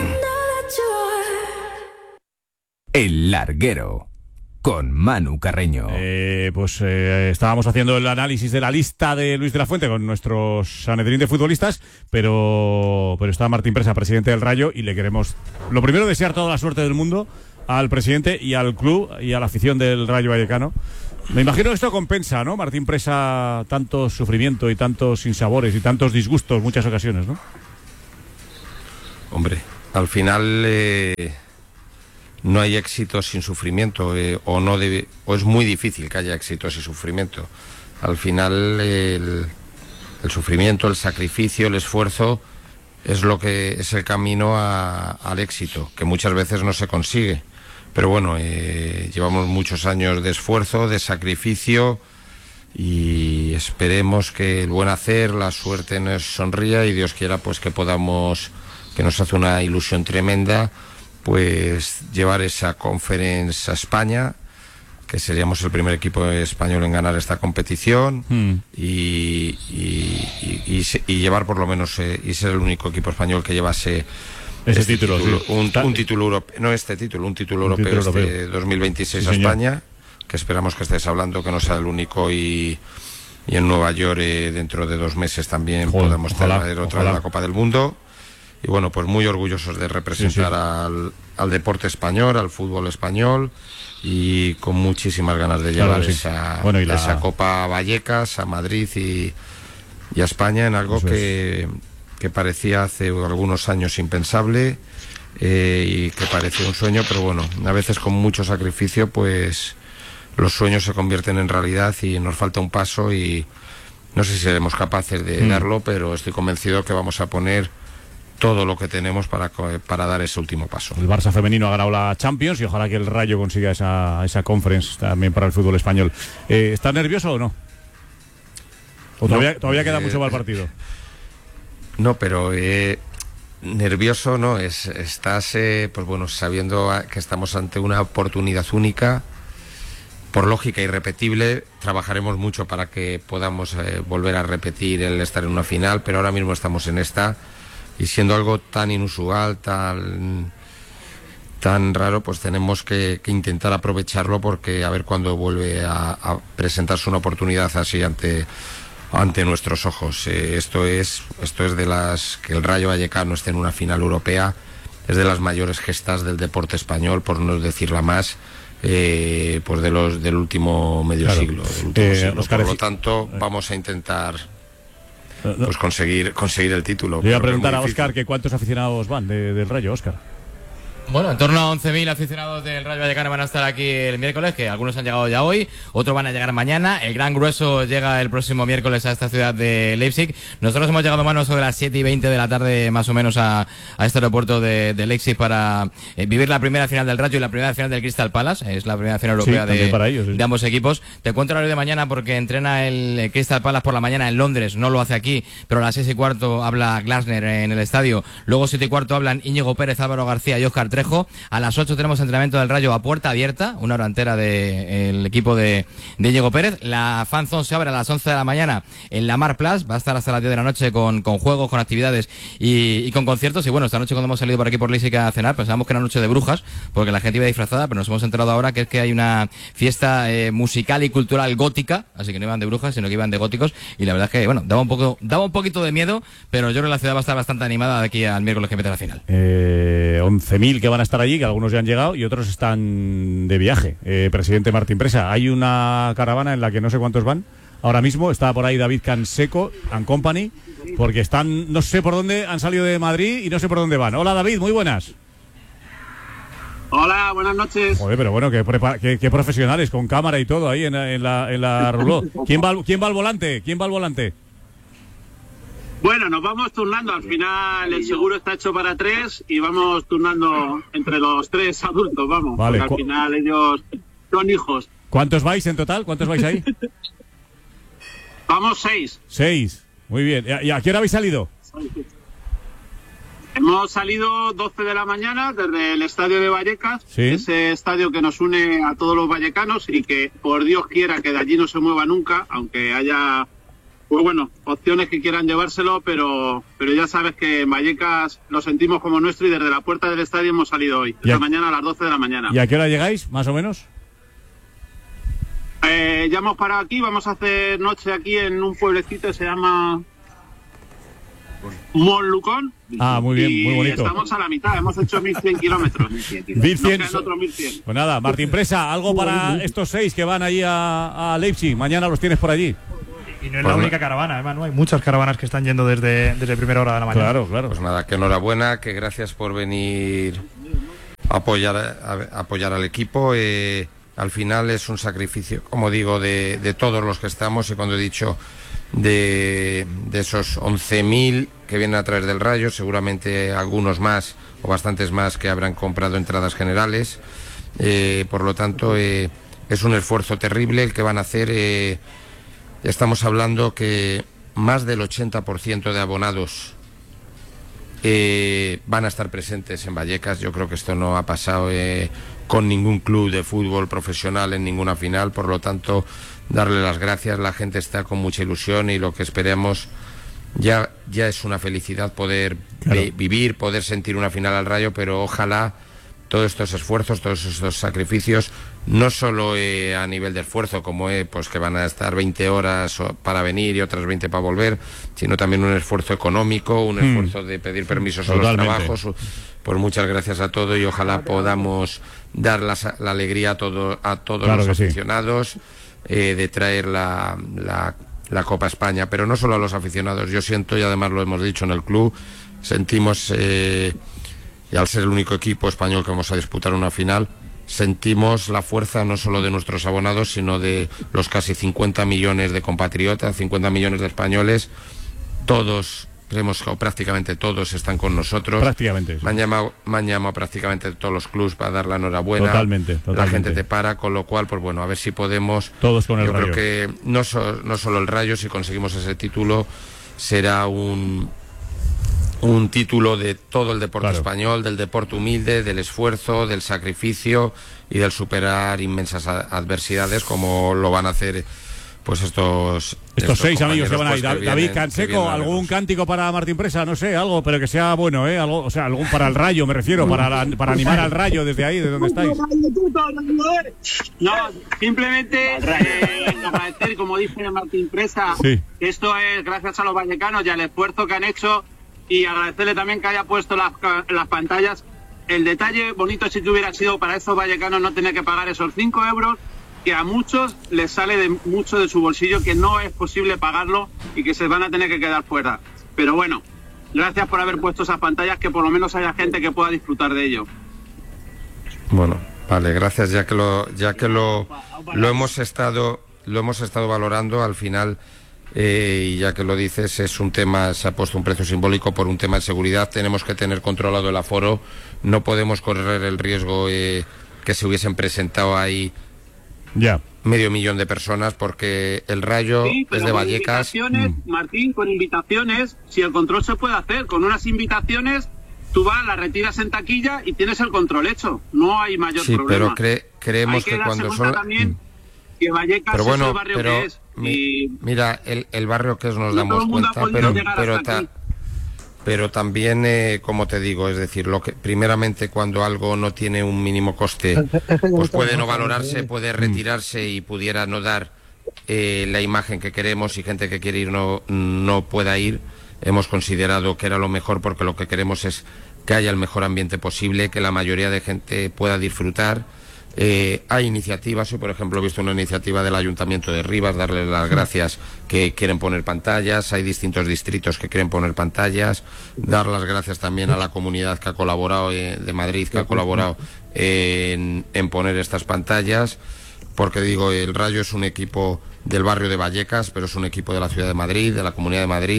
El Larguero, con Manu Carreño. Eh, pues eh, estábamos haciendo el análisis de la lista de Luis de la Fuente con nuestros Sanedrín de futbolistas, pero, pero está Martín Presa, presidente del Rayo, y le queremos, lo primero, desear toda la suerte del mundo al presidente y al club y a la afición del Rayo Vallecano. Me imagino que esto compensa, ¿no, Martín Presa, tanto sufrimiento y tantos sinsabores y tantos disgustos muchas ocasiones, ¿no? Hombre, al final eh, no hay éxito sin sufrimiento, eh, o no debe, o es muy difícil que haya éxito sin sufrimiento. Al final eh, el, el sufrimiento, el sacrificio, el esfuerzo es lo que es el camino a, al éxito, que muchas veces no se consigue. Pero bueno, eh, llevamos muchos años de esfuerzo, de sacrificio, y esperemos que el buen hacer, la suerte nos sonría, y Dios quiera pues que podamos, que nos hace una ilusión tremenda, pues llevar esa conference a España, que seríamos el primer equipo español en ganar esta competición, mm. y, y, y, y, y llevar por lo menos, eh, y ser el único equipo español que llevase ese este título, título sí. un, un título europeo, no este título, un título un europeo, título este europeo. dos mil veintiséis sí, a España, que esperamos que estés hablando, que no sea el único, y, y en Nueva York eh, dentro de dos meses también Joder, podemos ojalá, traer otra de la Copa del Mundo. Y bueno, pues muy orgullosos de representar sí, sí. Al, al deporte español, al fútbol español, y con muchísimas ganas de llevar claro, sí. esa, bueno, y la... esa Copa a Vallecas, a Madrid y, y a España, en algo Eso que... Es. que parecía hace algunos años impensable, eh, y que parecía un sueño, pero bueno, a veces con mucho sacrificio pues los sueños se convierten en realidad, y nos falta un paso, y no sé si seremos capaces de mm. darlo, pero estoy convencido que vamos a poner todo lo que tenemos para, para dar ese último paso. El Barça femenino ha ganado la Champions, y ojalá que el Rayo consiga esa, esa conference también para el fútbol español. Eh, ¿Está nervioso o no? ¿O todavía, no, todavía queda eh, mucho para el partido? No, pero eh, nervioso no es. Estás, eh, pues bueno, sabiendo que estamos ante una oportunidad única, por lógica irrepetible. Trabajaremos mucho para que podamos eh, volver a repetir el estar en una final, pero ahora mismo estamos en esta, y siendo algo tan inusual, tan tan raro, pues tenemos que, que intentar aprovecharlo, porque a ver cuándo vuelve a, a presentarse una oportunidad así ante ante nuestros ojos. Eh, esto es esto es de las que el Rayo Vallecano esté en una final europea, es de las mayores gestas del deporte español, por no decir la más, eh, pues de los del último medio claro. siglo, del último eh, siglo. Por lo tanto, vamos a intentar pues conseguir conseguir el título. Le voy a preguntar a Óscar que cuántos aficionados van de, del Rayo, Óscar. Bueno, en torno a once mil aficionados del Rayo Vallecano van a estar aquí el miércoles, que algunos han llegado ya hoy, otros van a llegar mañana. El gran grueso llega el próximo miércoles a esta ciudad de Leipzig. Nosotros hemos llegado más sobre las siete y veinte de la tarde, más o menos, a, a este aeropuerto de, de Leipzig para eh, vivir la primera final del Rayo y la primera final del Crystal Palace. Es la primera final europea sí, de, para ellos, sí. de ambos equipos. Te cuento el horario de mañana, porque entrena el Crystal Palace por la mañana en Londres, no lo hace aquí, pero a las seis y cuarto habla Glasner en el estadio. Luego siete y cuarto hablan Íñigo Pérez, Álvaro García y Óscar Trejo. A las ocho tenemos entrenamiento del Rayo a puerta abierta, una hora entera del de, equipo de, de Íñigo Pérez. La Fan Zone se abre a las once de la mañana en la Mar Plus, va a estar hasta las diez de la noche con, con juegos, con actividades y, y con conciertos. Y bueno, esta noche cuando hemos salido por aquí por Leipzig a cenar, pensábamos que era noche de brujas, porque la gente iba disfrazada, pero nos hemos enterado ahora que es que hay una fiesta eh, musical y cultural gótica, así que no iban de brujas, sino que iban de góticos, y la verdad es que, bueno, daba un poco daba un poquito de miedo, pero yo creo que la ciudad va a estar bastante animada de aquí al miércoles que empieza la final. Eh, once mil que van a estar allí, que algunos ya han llegado y otros están de viaje. Eh, presidente Martín Presa, hay una caravana en la que no sé cuántos van. Ahora mismo está por ahí David Canseco and Company, porque están, no sé por dónde, han salido de Madrid y no sé por dónde van. Hola David, muy buenas. Hola, buenas noches. Joder, pero bueno, qué, qué, qué profesionales, con cámara y todo ahí en, en la, en la Ruló. ¿Quién va, ¿Quién va al volante? ¿Quién va al volante? Bueno, nos vamos turnando. Al final el seguro está hecho para tres y vamos turnando entre los tres adultos, vamos. Vale. Porque al final ellos son hijos. ¿Cuántos vais en total? ¿Cuántos vais ahí? Vamos seis. Seis. Muy bien. ¿Y a qué hora habéis salido? Hemos salido doce de la mañana desde el estadio de Vallecas, ¿sí? Ese estadio que nos une a todos los vallecanos y que por Dios quiera que de allí no se mueva nunca, aunque haya pues bueno, opciones que quieran llevárselo, pero pero ya sabes que en Vallecas lo sentimos como nuestro y desde la puerta del estadio hemos salido hoy, esta mañana a las doce de la mañana. ¿Y a qué hora llegáis, más o menos? Eh, ya hemos parado aquí, vamos a hacer noche aquí en un pueblecito que se llama Monlucón. Ah, muy bien, muy bonito. Y estamos a la mitad, hemos hecho mil cien kilómetros. mil cien. Nos quedan otros mil cien. Pues nada, Martín Presa, algo para estos seis que van allí a, a Leipzig. Mañana los tienes por allí. Y no es la única caravana, hermano. Hay muchas caravanas que están yendo desde, desde primera hora de la mañana. Claro, claro. Pues nada, que enhorabuena, que gracias por venir a apoyar, a, a apoyar al equipo. Eh, al final es un sacrificio, como digo, de, de todos los que estamos. Y cuando he dicho de, de esos once mil que vienen a través del Rayo, seguramente algunos más o bastantes más que habrán comprado entradas generales. Eh, por lo tanto, eh, es un esfuerzo terrible el que van a hacer. Eh, Estamos hablando que más del ochenta por ciento de abonados eh, van a estar presentes en Vallecas. Yo creo que esto no ha pasado eh, con ningún club de fútbol profesional en ninguna final. Por lo tanto, darle las gracias. La gente está con mucha ilusión y lo que esperemos ya, ya es una felicidad poder claro. vi- vivir, poder sentir una final al Rayo, pero ojalá todos estos esfuerzos, todos estos sacrificios, no solo eh, a nivel de esfuerzo, como eh, pues que van a estar veinte horas para venir y otras veinte para volver, sino también un esfuerzo económico, un hmm. esfuerzo de pedir permisos Totalmente. a los trabajos. Pues muchas gracias a todos y ojalá podamos dar la, la alegría a, todo, a todos claro los aficionados sí. eh, de traer la, la, la Copa España, pero no solo a los aficionados. Yo siento, y además lo hemos dicho en el club, sentimos... Eh, y al ser el único equipo español que vamos a disputar una final, sentimos la fuerza no solo de nuestros abonados, sino de los casi cincuenta millones de compatriotas, cincuenta millones de españoles. Todos, creemos, o prácticamente todos están con nosotros. Prácticamente. Sí. Me han llamado, me han llamado prácticamente todos los clubs para dar la enhorabuena. Totalmente, totalmente. La gente te para, con lo cual, pues bueno, a ver si podemos... Todos con el Yo Rayo. creo que no, so, no solo el Rayo, si conseguimos ese título, será un... un título de todo el deporte claro. español, del deporte humilde, del esfuerzo, del sacrificio y del superar inmensas adversidades, como lo van a hacer pues estos estos, estos seis amigos que van a ir. Pues, David Canseco, algún cántico para Martín Presa, no sé, algo, pero que sea bueno, ¿eh? Algo, o sea, algún para el Rayo, me refiero, para, la, para animar al Rayo desde ahí, de donde estáis. No, simplemente eh, agradecer, como dice Martín Presa, sí. que esto es gracias a los vallecanos y al esfuerzo que han hecho. Y agradecerle también que haya puesto las, las pantallas. El detalle bonito si que hubiera sido para estos vallecanos no tener que pagar esos cinco euros, que a muchos les sale de mucho de su bolsillo, que no es posible pagarlo y que se van a tener que quedar fuera. Pero bueno, gracias por haber puesto esas pantallas, que por lo menos haya gente que pueda disfrutar de ello. Bueno, vale, gracias, ya que lo, ya que lo, lo hemos estado, lo hemos estado valorando al final. Eh, y ya que lo dices, es un tema, se ha puesto un precio simbólico por un tema de seguridad. Tenemos que tener controlado el aforo, no podemos correr el riesgo eh, que se hubiesen presentado ahí ya medio millón de personas, porque el Rayo sí, es de Vallecas. Mm. Martín, con invitaciones, si el control se puede hacer, con unas invitaciones tú vas, las retiras en taquilla y tienes el control hecho, no hay mayor sí, problema. pero cre creemos que, que cuando son... También que Vallecas pero bueno, es el barrio pero... que es. Y mira, el, el barrio que es nos no damos cuenta, pero pero, ta, pero también, eh, como te digo, es decir, lo que primeramente cuando algo no tiene un mínimo coste, pues puede no valorarse, puede retirarse y pudiera no dar eh, la imagen que queremos y gente que quiere ir no, no pueda ir. Hemos considerado que era lo mejor porque lo que queremos es que haya el mejor ambiente posible, que la mayoría de gente pueda disfrutar. Eh, hay iniciativas, hoy por ejemplo he visto una iniciativa del Ayuntamiento de Rivas, darle las gracias, que quieren poner pantallas, hay distintos distritos que quieren poner pantallas, dar las gracias también a la comunidad que ha colaborado eh, de Madrid, que ha colaborado eh, en, en poner estas pantallas, porque digo, el Rayo es un equipo del barrio de Vallecas, pero es un equipo de la ciudad de Madrid, de la Comunidad de Madrid,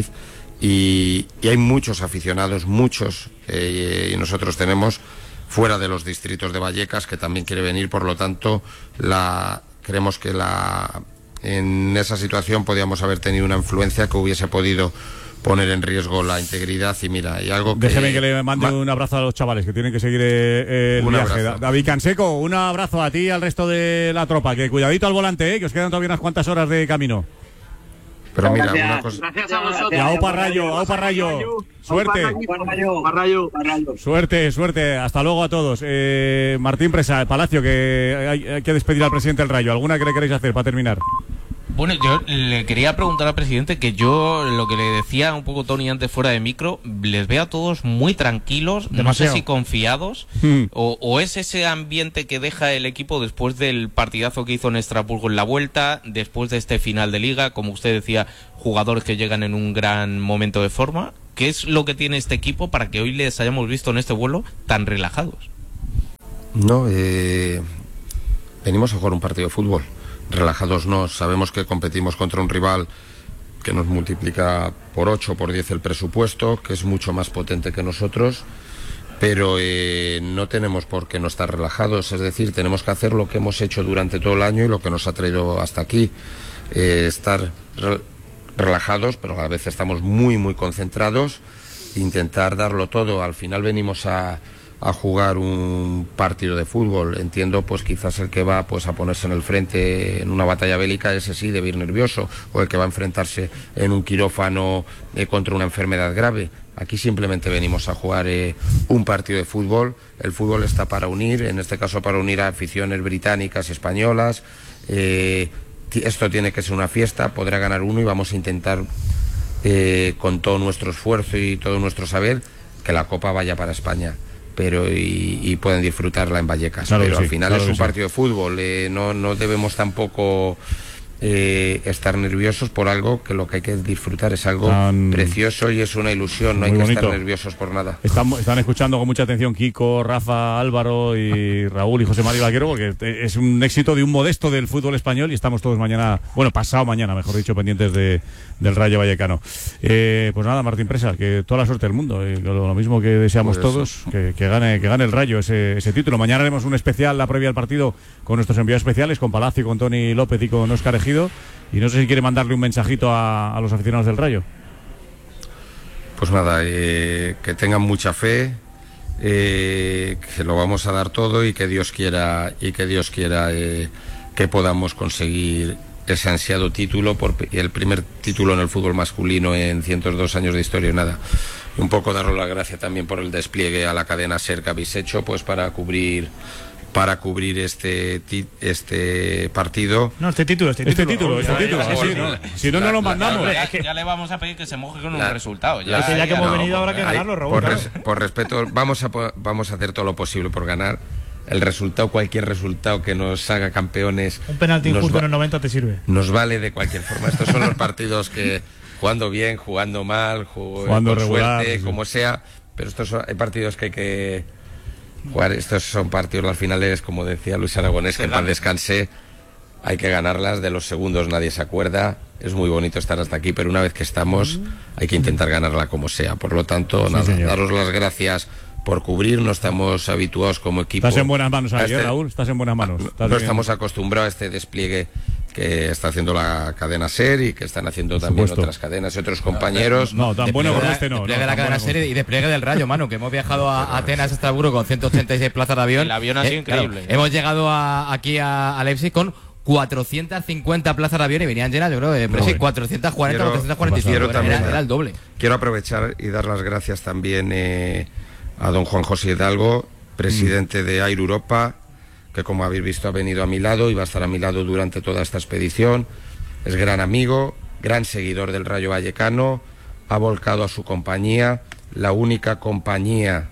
y, y hay muchos aficionados, muchos, eh, y nosotros tenemos fuera de los distritos de Vallecas que también quiere venir, por lo tanto la creemos que la en esa situación podíamos haber tenido una influencia que hubiese podido poner en riesgo la integridad. Y mira, y algo que... Déjeme que le mande un abrazo a los chavales que tienen que seguir eh, el un viaje. Abrazo. David Canseco, un abrazo a ti y al resto de la tropa, que cuidadito al volante, eh, que os quedan todavía unas cuantas horas de camino. Pero mira, gracias, una cosa... gracias a vosotros. Y aupa Rayo, aupa Rayo. Suerte. Rayo, Rayo. Suerte, suerte. Hasta luego a todos. Eh, Martín Presa, Palacio, que hay, hay que despedir al presidente del Rayo. ¿Alguna que le queréis hacer para terminar? Bueno, yo le quería preguntar al presidente que yo, lo que le decía un poco Tony antes fuera de micro, les veo a todos muy tranquilos, Demasiado. no sé si confiados, Hmm. o, o es ese ambiente que deja el equipo después del partidazo que hizo en Estrasburgo en la vuelta, después de este final de liga, como usted decía, jugadores que llegan en un gran momento de forma. ¿Qué es lo que tiene este equipo para que hoy les hayamos visto en este vuelo tan relajados? No, eh, venimos a jugar un partido de fútbol. Relajados no, sabemos que competimos contra un rival que nos multiplica por ocho, por diez el presupuesto, que es mucho más potente que nosotros, pero eh, no tenemos por qué no estar relajados, es decir, tenemos que hacer lo que hemos hecho durante todo el año y lo que nos ha traído hasta aquí, eh, estar re relajados, pero a la vez estamos muy, muy concentrados, intentar darlo todo. Al final venimos a... a jugar un partido de fútbol. Entiendo, pues quizás el que va pues a ponerse en el frente en una batalla bélica, ese sí debe ir nervioso, o el que va a enfrentarse en un quirófano eh, contra una enfermedad grave. Aquí simplemente venimos a jugar eh, un partido de fútbol. El fútbol está para unir, en este caso para unir a aficiones británicas y españolas. Eh, esto tiene que ser una fiesta, podrá ganar uno y vamos a intentar eh, con todo nuestro esfuerzo y todo nuestro saber que la Copa vaya para España. Pero y, y pueden disfrutarla en Vallecas, claro pero sí, al final claro es un sí. partido de fútbol, eh, no, no debemos tampoco eh, estar nerviosos por algo que lo que hay que disfrutar es algo Tan... precioso y es una ilusión, no hay que bonito. estar nerviosos por nada. Están, están escuchando con mucha atención Kiko, Rafa, Álvaro y Raúl y José María Vaquero, porque es un éxito de un modesto del fútbol español y estamos todos mañana, bueno, pasado mañana, mejor dicho, pendientes de, del Rayo Vallecano. Eh, pues nada, Martín Presa, que toda la suerte del mundo, eh, lo, lo mismo que deseamos pues todos, que, que gane que gane el Rayo ese, ese título. Mañana haremos un especial, la previa al partido, con nuestros enviados especiales, con Palacio, con Tony López y con Óscar Ejido. Y no sé si quiere mandarle un mensajito a, a los aficionados del Rayo. Pues nada, eh, que tengan mucha fe, eh, que lo vamos a dar todo y que Dios quiera y que Dios quiera eh, que podamos conseguir ese ansiado título, por el primer título en el fútbol masculino en ciento dos años de historia y nada. Y un poco daros la gracia también por el despliegue a la cadena SER que habéis hecho, pues para cubrir para cubrir este este partido. No, este título, este título. Este título, este título. Ya, sí, no. Si no, no lo mandamos. Ya, ya le vamos a pedir que se moje con la, un resultado. Ya, ya, ya, ya que hemos no, venido ahora que ganarlo, Raúl. Por, res, por respeto, vamos a, vamos a hacer todo lo posible por ganar. El resultado, cualquier resultado que nos haga campeones. Un penalti injusto en el noventa te sirve. Nos vale de cualquier forma. Estos son los partidos que, jugando bien, jugando mal, jugando, jugando con regular, suerte, sí. como sea. Pero estos son, hay partidos que hay que jugar. Estos son partidos, las finales, como decía Luis Aragonés, que en paz descanse. Hay que ganarlas, de los segundos nadie se acuerda. Es muy bonito estar hasta aquí, pero una vez que estamos, hay que intentar ganarla como sea. Por lo tanto, sí, nada, señor. Daros las gracias por cubrir, no estamos habituados como equipo. Estás en buenas manos ahí, este, ¿eh, Raúl? Estás en buenas manos. No, no estamos acostumbrados a este despliegue que está haciendo la cadena SER y que están haciendo también otras cadenas y otros compañeros. No, tan bueno como este no. Despliegue no, de la cadena SER y despliegue del Rayo, mano, que hemos viajado a Atenas, Estrasburgo con ciento ochenta y seis plazas de avión. El avión ha sido eh, increíble. Claro, hemos llegado a, aquí a, a Leipzig con cuatrocientas cincuenta plazas de avión y venían llenas, yo creo, eh, pero no, sí, cuatrocientas cuarenta, quiero, cuatrocientas cuarenta y cinco, quiero era, también, era, era el doble. Quiero aprovechar y dar las gracias también eh, a don Juan José Hidalgo, presidente mm. de Air Europa, que como habéis visto ha venido a mi lado y va a estar a mi lado durante toda esta expedición. Es gran amigo, gran seguidor del Rayo Vallecano, ha volcado a su compañía, la única compañía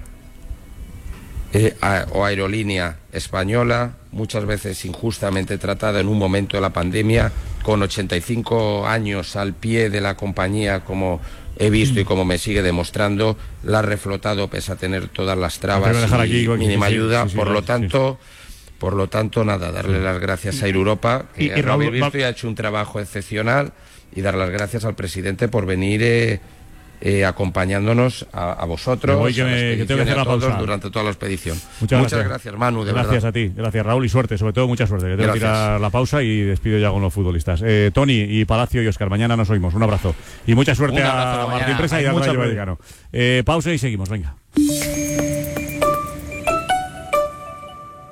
eh, a, o aerolínea española, muchas veces injustamente tratada en un momento de la pandemia, con ochenta y cinco años al pie de la compañía, como he visto y como me sigue demostrando, la ha reflotado pese a tener todas las trabas y aquí, mínima sí, ayuda, sí, sí, por sí, lo tanto... Sí. Por lo tanto, nada, darle las gracias a Air Europa, que y, y Raúl, habéis visto y ha hecho un trabajo excepcional, y dar las gracias al presidente por venir eh, eh, acompañándonos a, a vosotros, voy, que a, me, que tengo que hacer a la todos pausa. durante toda la expedición. Muchas, muchas gracias. gracias, Manu, de gracias verdad. a ti, gracias Raúl, y suerte, sobre todo mucha suerte, que tengo gracias. que tirar la pausa y despido ya con los futbolistas. Eh, Tony y Palacio y Óscar, mañana nos oímos, un abrazo. Y mucha suerte a Martín Presa y al Rayo Vallecano. Eh, pausa y seguimos, venga.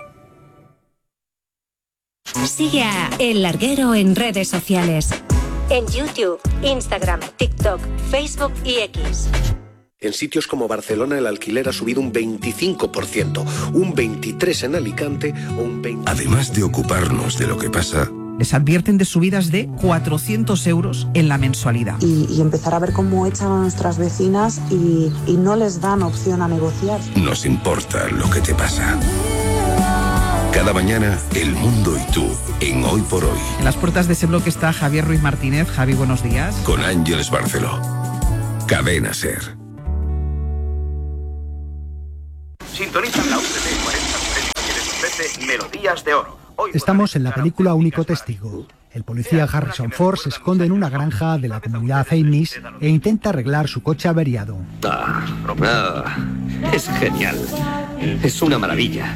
Sigue a El Larguero en redes sociales. En YouTube, Instagram, TikTok, Facebook y X. En sitios como Barcelona el alquiler ha subido un veinticinco por ciento, un veintitrés por ciento en Alicante o un veinte por ciento... Además de ocuparnos de lo que pasa, Les advierten de subidas de cuatrocientos euros en la mensualidad. Y, y empezar a ver cómo echan a nuestras vecinas y, y no les dan opción a negociar. nos importa lo que te pasa. Cada mañana, el mundo y tú, en Hoy por Hoy. En las puertas de ese bloque está Javier Ruiz Martínez. Javi, buenos días. Con Ángeles Barceló. Cadena SER. Sintonizan la U T C cuarenta tres que les ofrece Melodías de Oro. Estamos en la película Único Testigo. El policía Harrison Ford se esconde en una granja de la comunidad Amish e intenta arreglar su coche averiado. Ah, ah, es genial. Es una maravilla.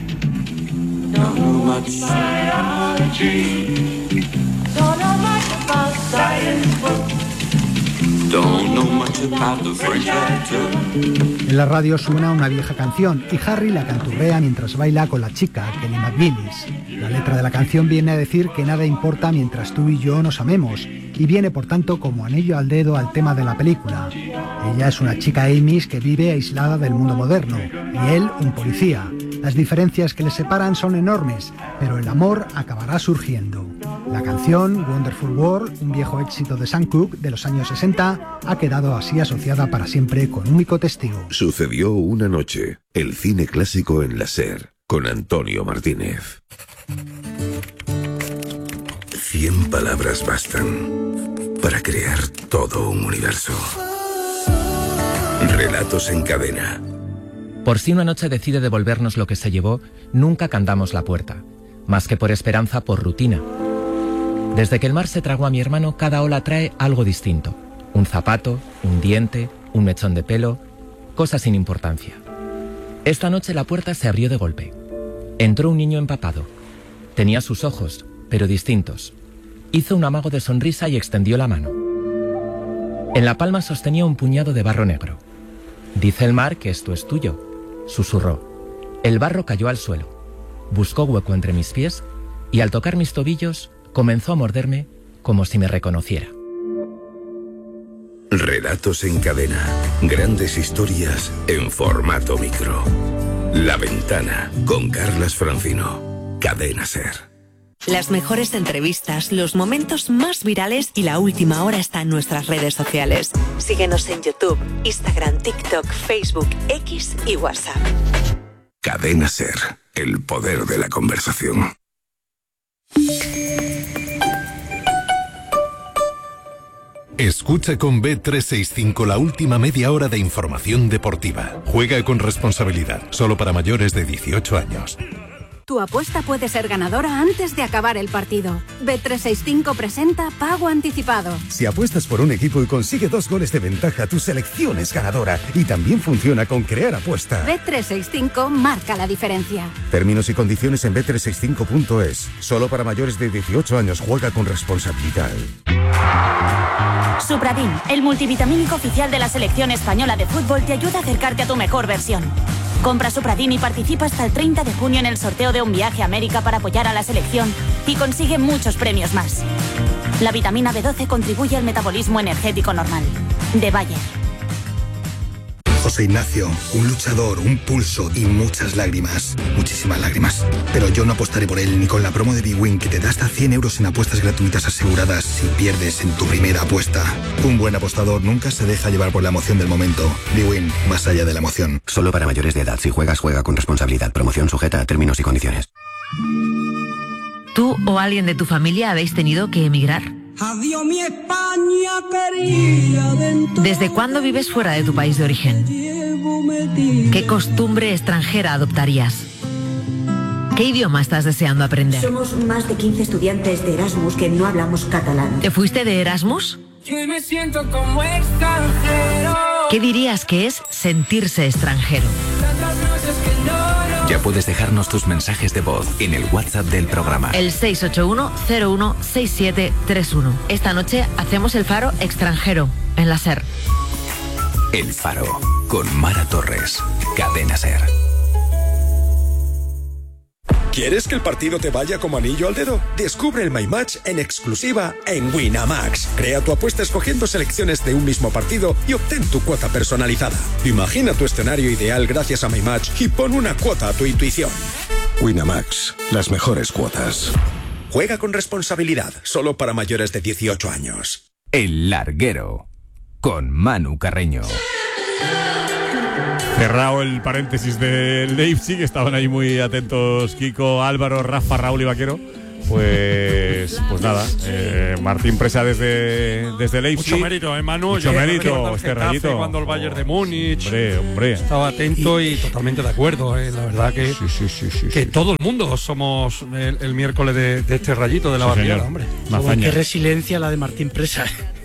En la radio suena una vieja canción y Harry la canturrea mientras baila con la chica, Kelly McGillis. La letra de la canción viene a decir que nada importa mientras tú y yo nos amemos, y viene por tanto como anillo al dedo al tema de la película. Ella es una chica Amish que vive aislada del mundo moderno, y él un policía. Las diferencias que les separan son enormes, pero el amor acabará surgiendo. La canción Wonderful World, un viejo éxito de Sam Cooke de los años sesenta, ha quedado así asociada para siempre con Único Testigo. Sucedió una noche, el cine clásico en la SER, con Antonio Martínez. Cien palabras bastan para crear todo un universo. Relatos en cadena. Por si una noche decide devolvernos lo que se llevó, nunca cantamos la puerta. Más que por esperanza, por rutina. Desde que el mar se tragó a mi hermano, cada ola trae algo distinto. Un zapato, un diente, un mechón de pelo, cosas sin importancia. Esta noche la puerta se abrió de golpe. Entró un niño empapado. Tenía sus ojos, pero distintos. Hizo un amago de sonrisa y extendió la mano. En la palma sostenía un puñado de barro negro. «Dice el mar que esto es tuyo», susurró. El barro cayó al suelo. Buscó hueco entre mis pies y al tocar mis tobillos comenzó a morderme como si me reconociera. Relatos en cadena. Grandes historias en formato micro. La Ventana, con Carlas Francino. Cadena SER. Las mejores entrevistas, los momentos más virales y la última hora está en nuestras redes sociales. Síguenos en YouTube, Instagram, TikTok, Facebook, X y WhatsApp. Cadena SER. El poder de la conversación. Escucha con B trescientos sesenta y cinco la última media hora de información deportiva. Juega con responsabilidad, solo para mayores de dieciocho años. Tu apuesta puede ser ganadora antes de acabar el partido. B trescientos sesenta y cinco presenta Pago Anticipado. Si apuestas por un equipo y consigue dos goles de ventaja, tu selección es ganadora. Y también funciona con Crear Apuesta. B trescientos sesenta y cinco marca la diferencia. Términos y condiciones en B trescientos sesenta y cinco punto es. Solo para mayores de dieciocho años. Juega con responsabilidad. Supradin, el multivitamínico oficial de la selección española de fútbol, te ayuda a acercarte a tu mejor versión. Compra Supradin y participa hasta el treinta de junio en el sorteo de un viaje a América para apoyar a la selección y consigue muchos premios más. La vitamina B doce contribuye al metabolismo energético normal. De Bayer. José Ignacio, un luchador, un pulso y muchas lágrimas. Muchísimas lágrimas. Pero yo no apostaré por él ni con la promo de bwin que te da hasta cien euros en apuestas gratuitas aseguradas si pierdes en tu primera apuesta. Un buen apostador nunca se deja llevar por la emoción del momento. bwin, más allá de la emoción. Solo para mayores de edad. Si juegas, juega con responsabilidad. Promoción sujeta a términos y condiciones. ¿Tú o alguien de tu familia habéis tenido que emigrar? Adiós mi España querida. ¿Desde cuándo vives fuera de tu país de origen? ¿Qué costumbre extranjera adoptarías? ¿Qué idioma estás deseando aprender? Somos más de quince estudiantes de Erasmus que no hablamos catalán. ¿Te fuiste de Erasmus? Yo me siento como extranjero. ¿Qué dirías que es sentirse extranjero? Ya puedes dejarnos tus mensajes de voz en el WhatsApp del programa. El seis ocho uno cero uno seis siete tres uno. Esta noche hacemos el Faro extranjero en la SER. El Faro con Mara Torres. Cadena SER. ¿Quieres que el partido te vaya como anillo al dedo? Descubre el My Match en exclusiva en Winamax. Crea tu apuesta escogiendo selecciones de un mismo partido y obtén tu cuota personalizada. Imagina tu escenario ideal gracias a My Match y pon una cuota a tu intuición. Winamax, las mejores cuotas. Juega con responsabilidad, solo para mayores de dieciocho años. El Larguero, con Manu Carreño. Cerrado el paréntesis de Leipzig, estaban ahí muy atentos Kiko, Álvaro, Rafa, Raúl y Vaquero. Pues pues nada, eh, Martín Presa desde, desde Leipzig. Mucho mérito, ¿eh, Manu? Mucho Yo mérito, este rayito. Cuando el Bayern de Múnich. Hombre, hombre. Estaba atento y, y totalmente de acuerdo, ¿eh? La verdad que, sí, sí, sí, sí, que sí. todo el mundo somos el, el miércoles de, de este rayito de la sí, barriada, hombre. Qué resiliencia la de Martín Presa.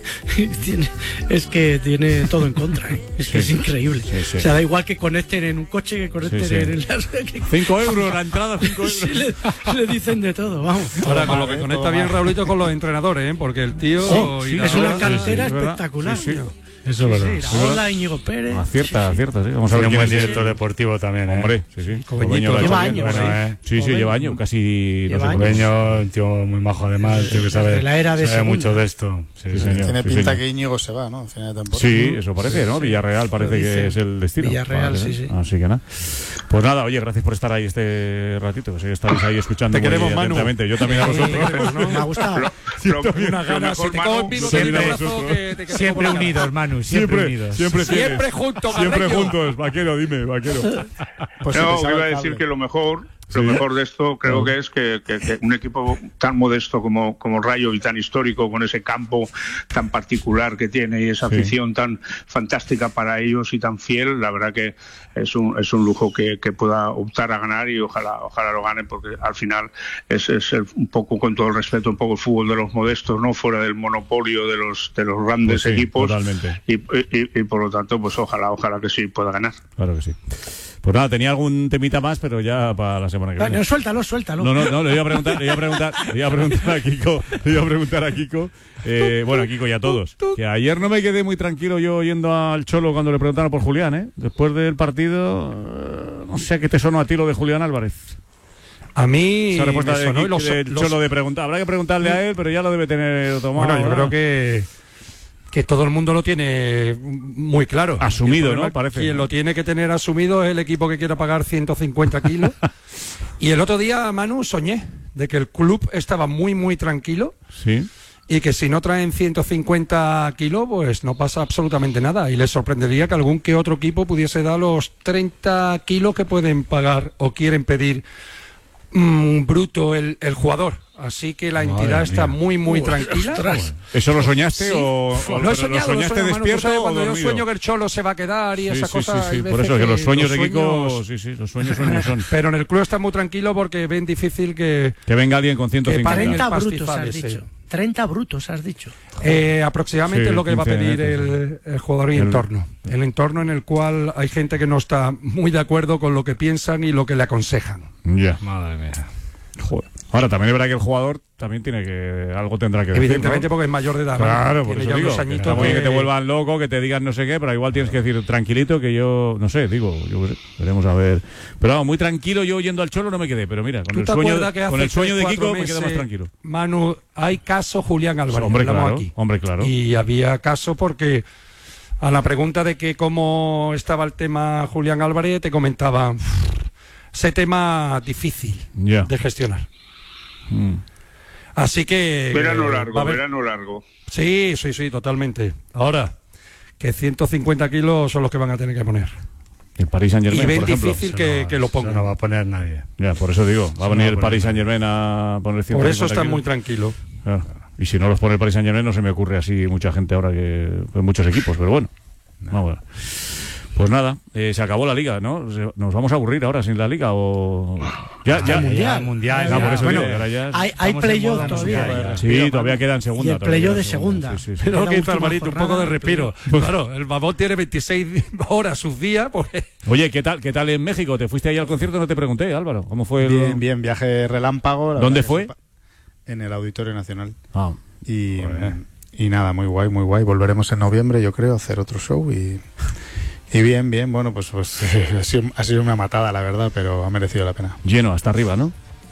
Tiene, es que tiene todo en contra, ¿eh? Es que sí, es increíble. Sí, sí. O sea, da igual que conecten en un coche, que conecten sí, sí. en el... cinco euros, la entrada, cinco euros. Sí, le, le dicen de todo, vamos. Ahora, con lo que conecta bien Raulito con los entrenadores, ¿eh? Porque el tío... Oh, sí, es una cantera sí, sí, espectacular. Sí, sí. Eso es verdad. Sí, Hola, Íñigo Pérez. Acierta, sí, acierta, sí. sí. Vamos a ver quién un es buen director deportivo también, ¿eh? Hombre, sí, sí. Cobeño, lleva años, bueno, ¿eh? Sí, sí, lleva años, casi... Lleva no sé, Cobeño, un tío muy majo además, tío que sabe, la era de sabe mucho de esto. Sí, sí, señor, tiene sí, pinta señor. que Íñigo se va, ¿no? A final de temporada. Sí, eso parece, ¿no? Villarreal parece que es el destino. Villarreal, sí, sí. Así que nada. Pues nada, oye, gracias por estar ahí este ratito, que sé que estáis ahí escuchando muy atentamente. Yo también a vosotros. Me ha gustado. Una gana, si te cojo en vivo, te abrazo, que te siempre unidos, Manu, siempre unidos. Siempre, siempre juntos, siempre juntos, Vaquero, dime, Vaquero. Pues no, iba a decir que lo mejor, lo ¿Sí? mejor de esto creo no. que es que, que, que un equipo tan modesto como, como el Rayo y tan histórico, con ese campo tan particular que tiene y esa sí. afición tan fantástica para ellos y tan fiel, la verdad que es un, es un lujo que, que pueda optar a ganar y ojalá, ojalá lo gane, porque al final es, es el, un poco, con todo el respeto, un poco el fútbol de los modestos, no fuera del monopolio de los, de los grandes pues sí, equipos. Totalmente. Y, y, y por lo tanto, pues ojalá, ojalá que sí pueda ganar. Claro que sí. Pues nada, tenía algún temita más, pero ya para la semana que viene. No, suéltalo, suéltalo. No, no, no, le iba a preguntar, le iba a preguntar, le iba a preguntar a Kiko, le iba a preguntar a Kiko, eh, bueno, a Kiko y a todos, que ayer no me quedé muy tranquilo yo yendo al Cholo cuando le preguntaron por Julián, ¿eh? Después del partido, eh, no sé qué te sonó a ti lo de Julián Álvarez. A mí esa respuesta de, sonó los, del Cholo los... de preguntar, habrá que preguntarle a él, pero ya lo debe tener tomado. Bueno, yo ¿no? creo que que todo el mundo lo tiene muy claro. Asumido, ¿no? Parece. Quien lo tiene que tener asumido es el equipo que quiera pagar ciento cincuenta kilos. Y el otro día, Manu, soñé de que el club estaba muy, muy tranquilo. Sí. Y que si no traen ciento cincuenta kilos, pues no pasa absolutamente nada. Y les sorprendería que algún que otro equipo pudiese dar los treinta kilos que pueden pagar o quieren pedir mmm, bruto el, el jugador. Así que la entidad Madre está mía. muy, muy Uy, tranquila. Ostras. ¿Eso lo soñaste sí. o, o lo, he soñado, lo soñaste lo despierto sabes, o cuando dormido? Yo sueño que el Cholo se va a quedar y sí, esa sí, cosa. Sí, sí. Por eso que los sueños de Kiko, sueños... sí, sí, los sueños sueños son. Pero en el club está muy tranquilo porque ven difícil que que venga alguien con ciento cincuenta. treinta brutos has dicho. treinta brutos has dicho. Eh, aproximadamente sí, es lo que va a pedir el, el jugador y el entorno. El entorno en el cual hay gente que no está muy de acuerdo con lo que piensan y lo que le aconsejan. Ya. Yeah. Madre mía. Joder. Ahora, también es verdad que el jugador también tiene que... Algo tendrá que decir, evidentemente, ¿no? Porque es mayor de edad. Claro, por eso digo. Que está muy bien que te vuelvan loco, que te digan no sé qué, pero igual tienes que decir tranquilito, que yo... No sé, digo, yo veremos a ver. Pero vamos, muy tranquilo yo yendo al Cholo no me quedé, pero mira, con el sueño, con el sueño de Kiko me quedo más tranquilo. Manu, hay caso Julián Álvarez. Hombre, claro, aquí. hombre, claro. Y había caso porque... A la pregunta de que cómo estaba el tema Julián Álvarez, te comentaba ese tema difícil yeah. de gestionar. Mm. Así que... Verano largo, ver... verano largo. Sí, sí, sí, totalmente. Ahora, que ciento cincuenta kilos son los que van a tener que poner. El Paris Saint-Germain, y ven por ejemplo. difícil que, no, que lo pongan. No va a poner nadie. Ya, por eso digo, va a venir no va a el Paris Saint-Germain a poner ciento cincuenta Por eso está kilos. muy tranquilo. Claro. Y si no los pone el Paris Saint-Germain no se me ocurre así mucha gente ahora que... Pues muchos equipos, pero bueno. No. No, bueno. Pues nada, eh, se acabó la liga, ¿no? ¿Nos vamos a aburrir ahora sin la liga o...? Ya, ya, mundial. Ya, mundial. Ya, por eso bueno, digo, ahora ya hay, hay playoff todavía. Ya. Sí, todavía queda en segunda. Y el playoff de segunda. Sí, sí, sí. Pero lo que hizo Alvarito, un poco de respiro. Pues, claro, el babón tiene veintiséis horas sus días. Pues... Oye, ¿qué tal, ¿qué tal en México? ¿Te fuiste ahí al concierto? No te pregunté, Álvaro. ¿Cómo fue? El... Bien, bien, viaje relámpago. ¿Dónde fue? En el Auditorio Nacional. Ah. Y... Y nada, muy guay, muy guay. Volveremos en noviembre, yo creo, a hacer otro show y, y bien, bien. Bueno, pues, pues ha, sido, ha sido una matada, la verdad, pero ha merecido la pena. Lleno, hasta arriba, ¿no?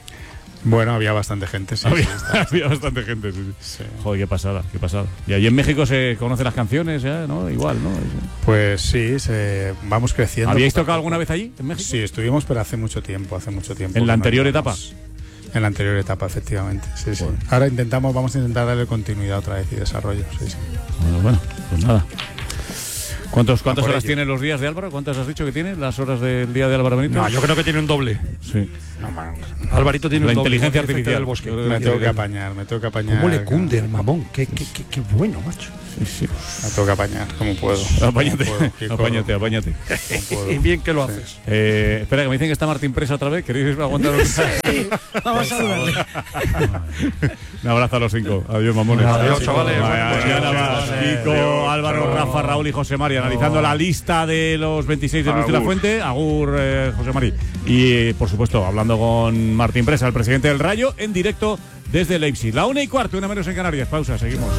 Bueno, había bastante gente, sí. Había, sí, está, había bastante gente, sí, sí. sí. Joder, qué pasada, qué pasada. Y allí en México se conocen las canciones, ya, ¿no? Igual, ¿no? Pues sí, se, vamos creciendo. ¿Habíais tocado alguna vez allí, en México? Sí, estuvimos, pero hace mucho tiempo, hace mucho tiempo. ¿En la anterior etapa? En la anterior etapa, efectivamente, sí, sí. Bueno. Ahora intentamos, vamos a intentar darle continuidad otra vez y desarrollo, sí, sí. Bueno, bueno, pues nada. ¿Cuántos, ¿Cuántas por horas ello. tienen los días de Álvaro? ¿Cuántas has dicho que tiene? ¿Las horas del día de Álvaro Benítez? No, yo creo que tiene un doble. Sí. No, man. Alvarito tiene La un doble. inteligencia igual que el efecto artificial. del bosque. Me tengo que apañar, me tengo que apañar. ¿Cómo le cunde el mamón? Qué, qué, qué, qué bueno, macho. Sí, sí. Me tengo que apañar, como puedo. Apáñate, Como puedo, Kiko. apáñate, apáñate. Como puedo. Y bien que lo haces. Eh, espera, que me dicen que está Martín Presa otra vez. ¿Queréis aguantar un Vamos a saludarle. Un abrazo a los cinco. Adiós, mamones. Adiós, chavales. Mañana más. Kiko, Álvaro, Rafa, Raúl y José María analizando la lista de los veintiséis de Luis de la Fuente. Agur, eh, José María. Y, eh, por supuesto, hablando con Martín Presa, el presidente del Rayo, en directo desde Leipzig. La una y cuarto, una menos en Canarias. Pausa, seguimos.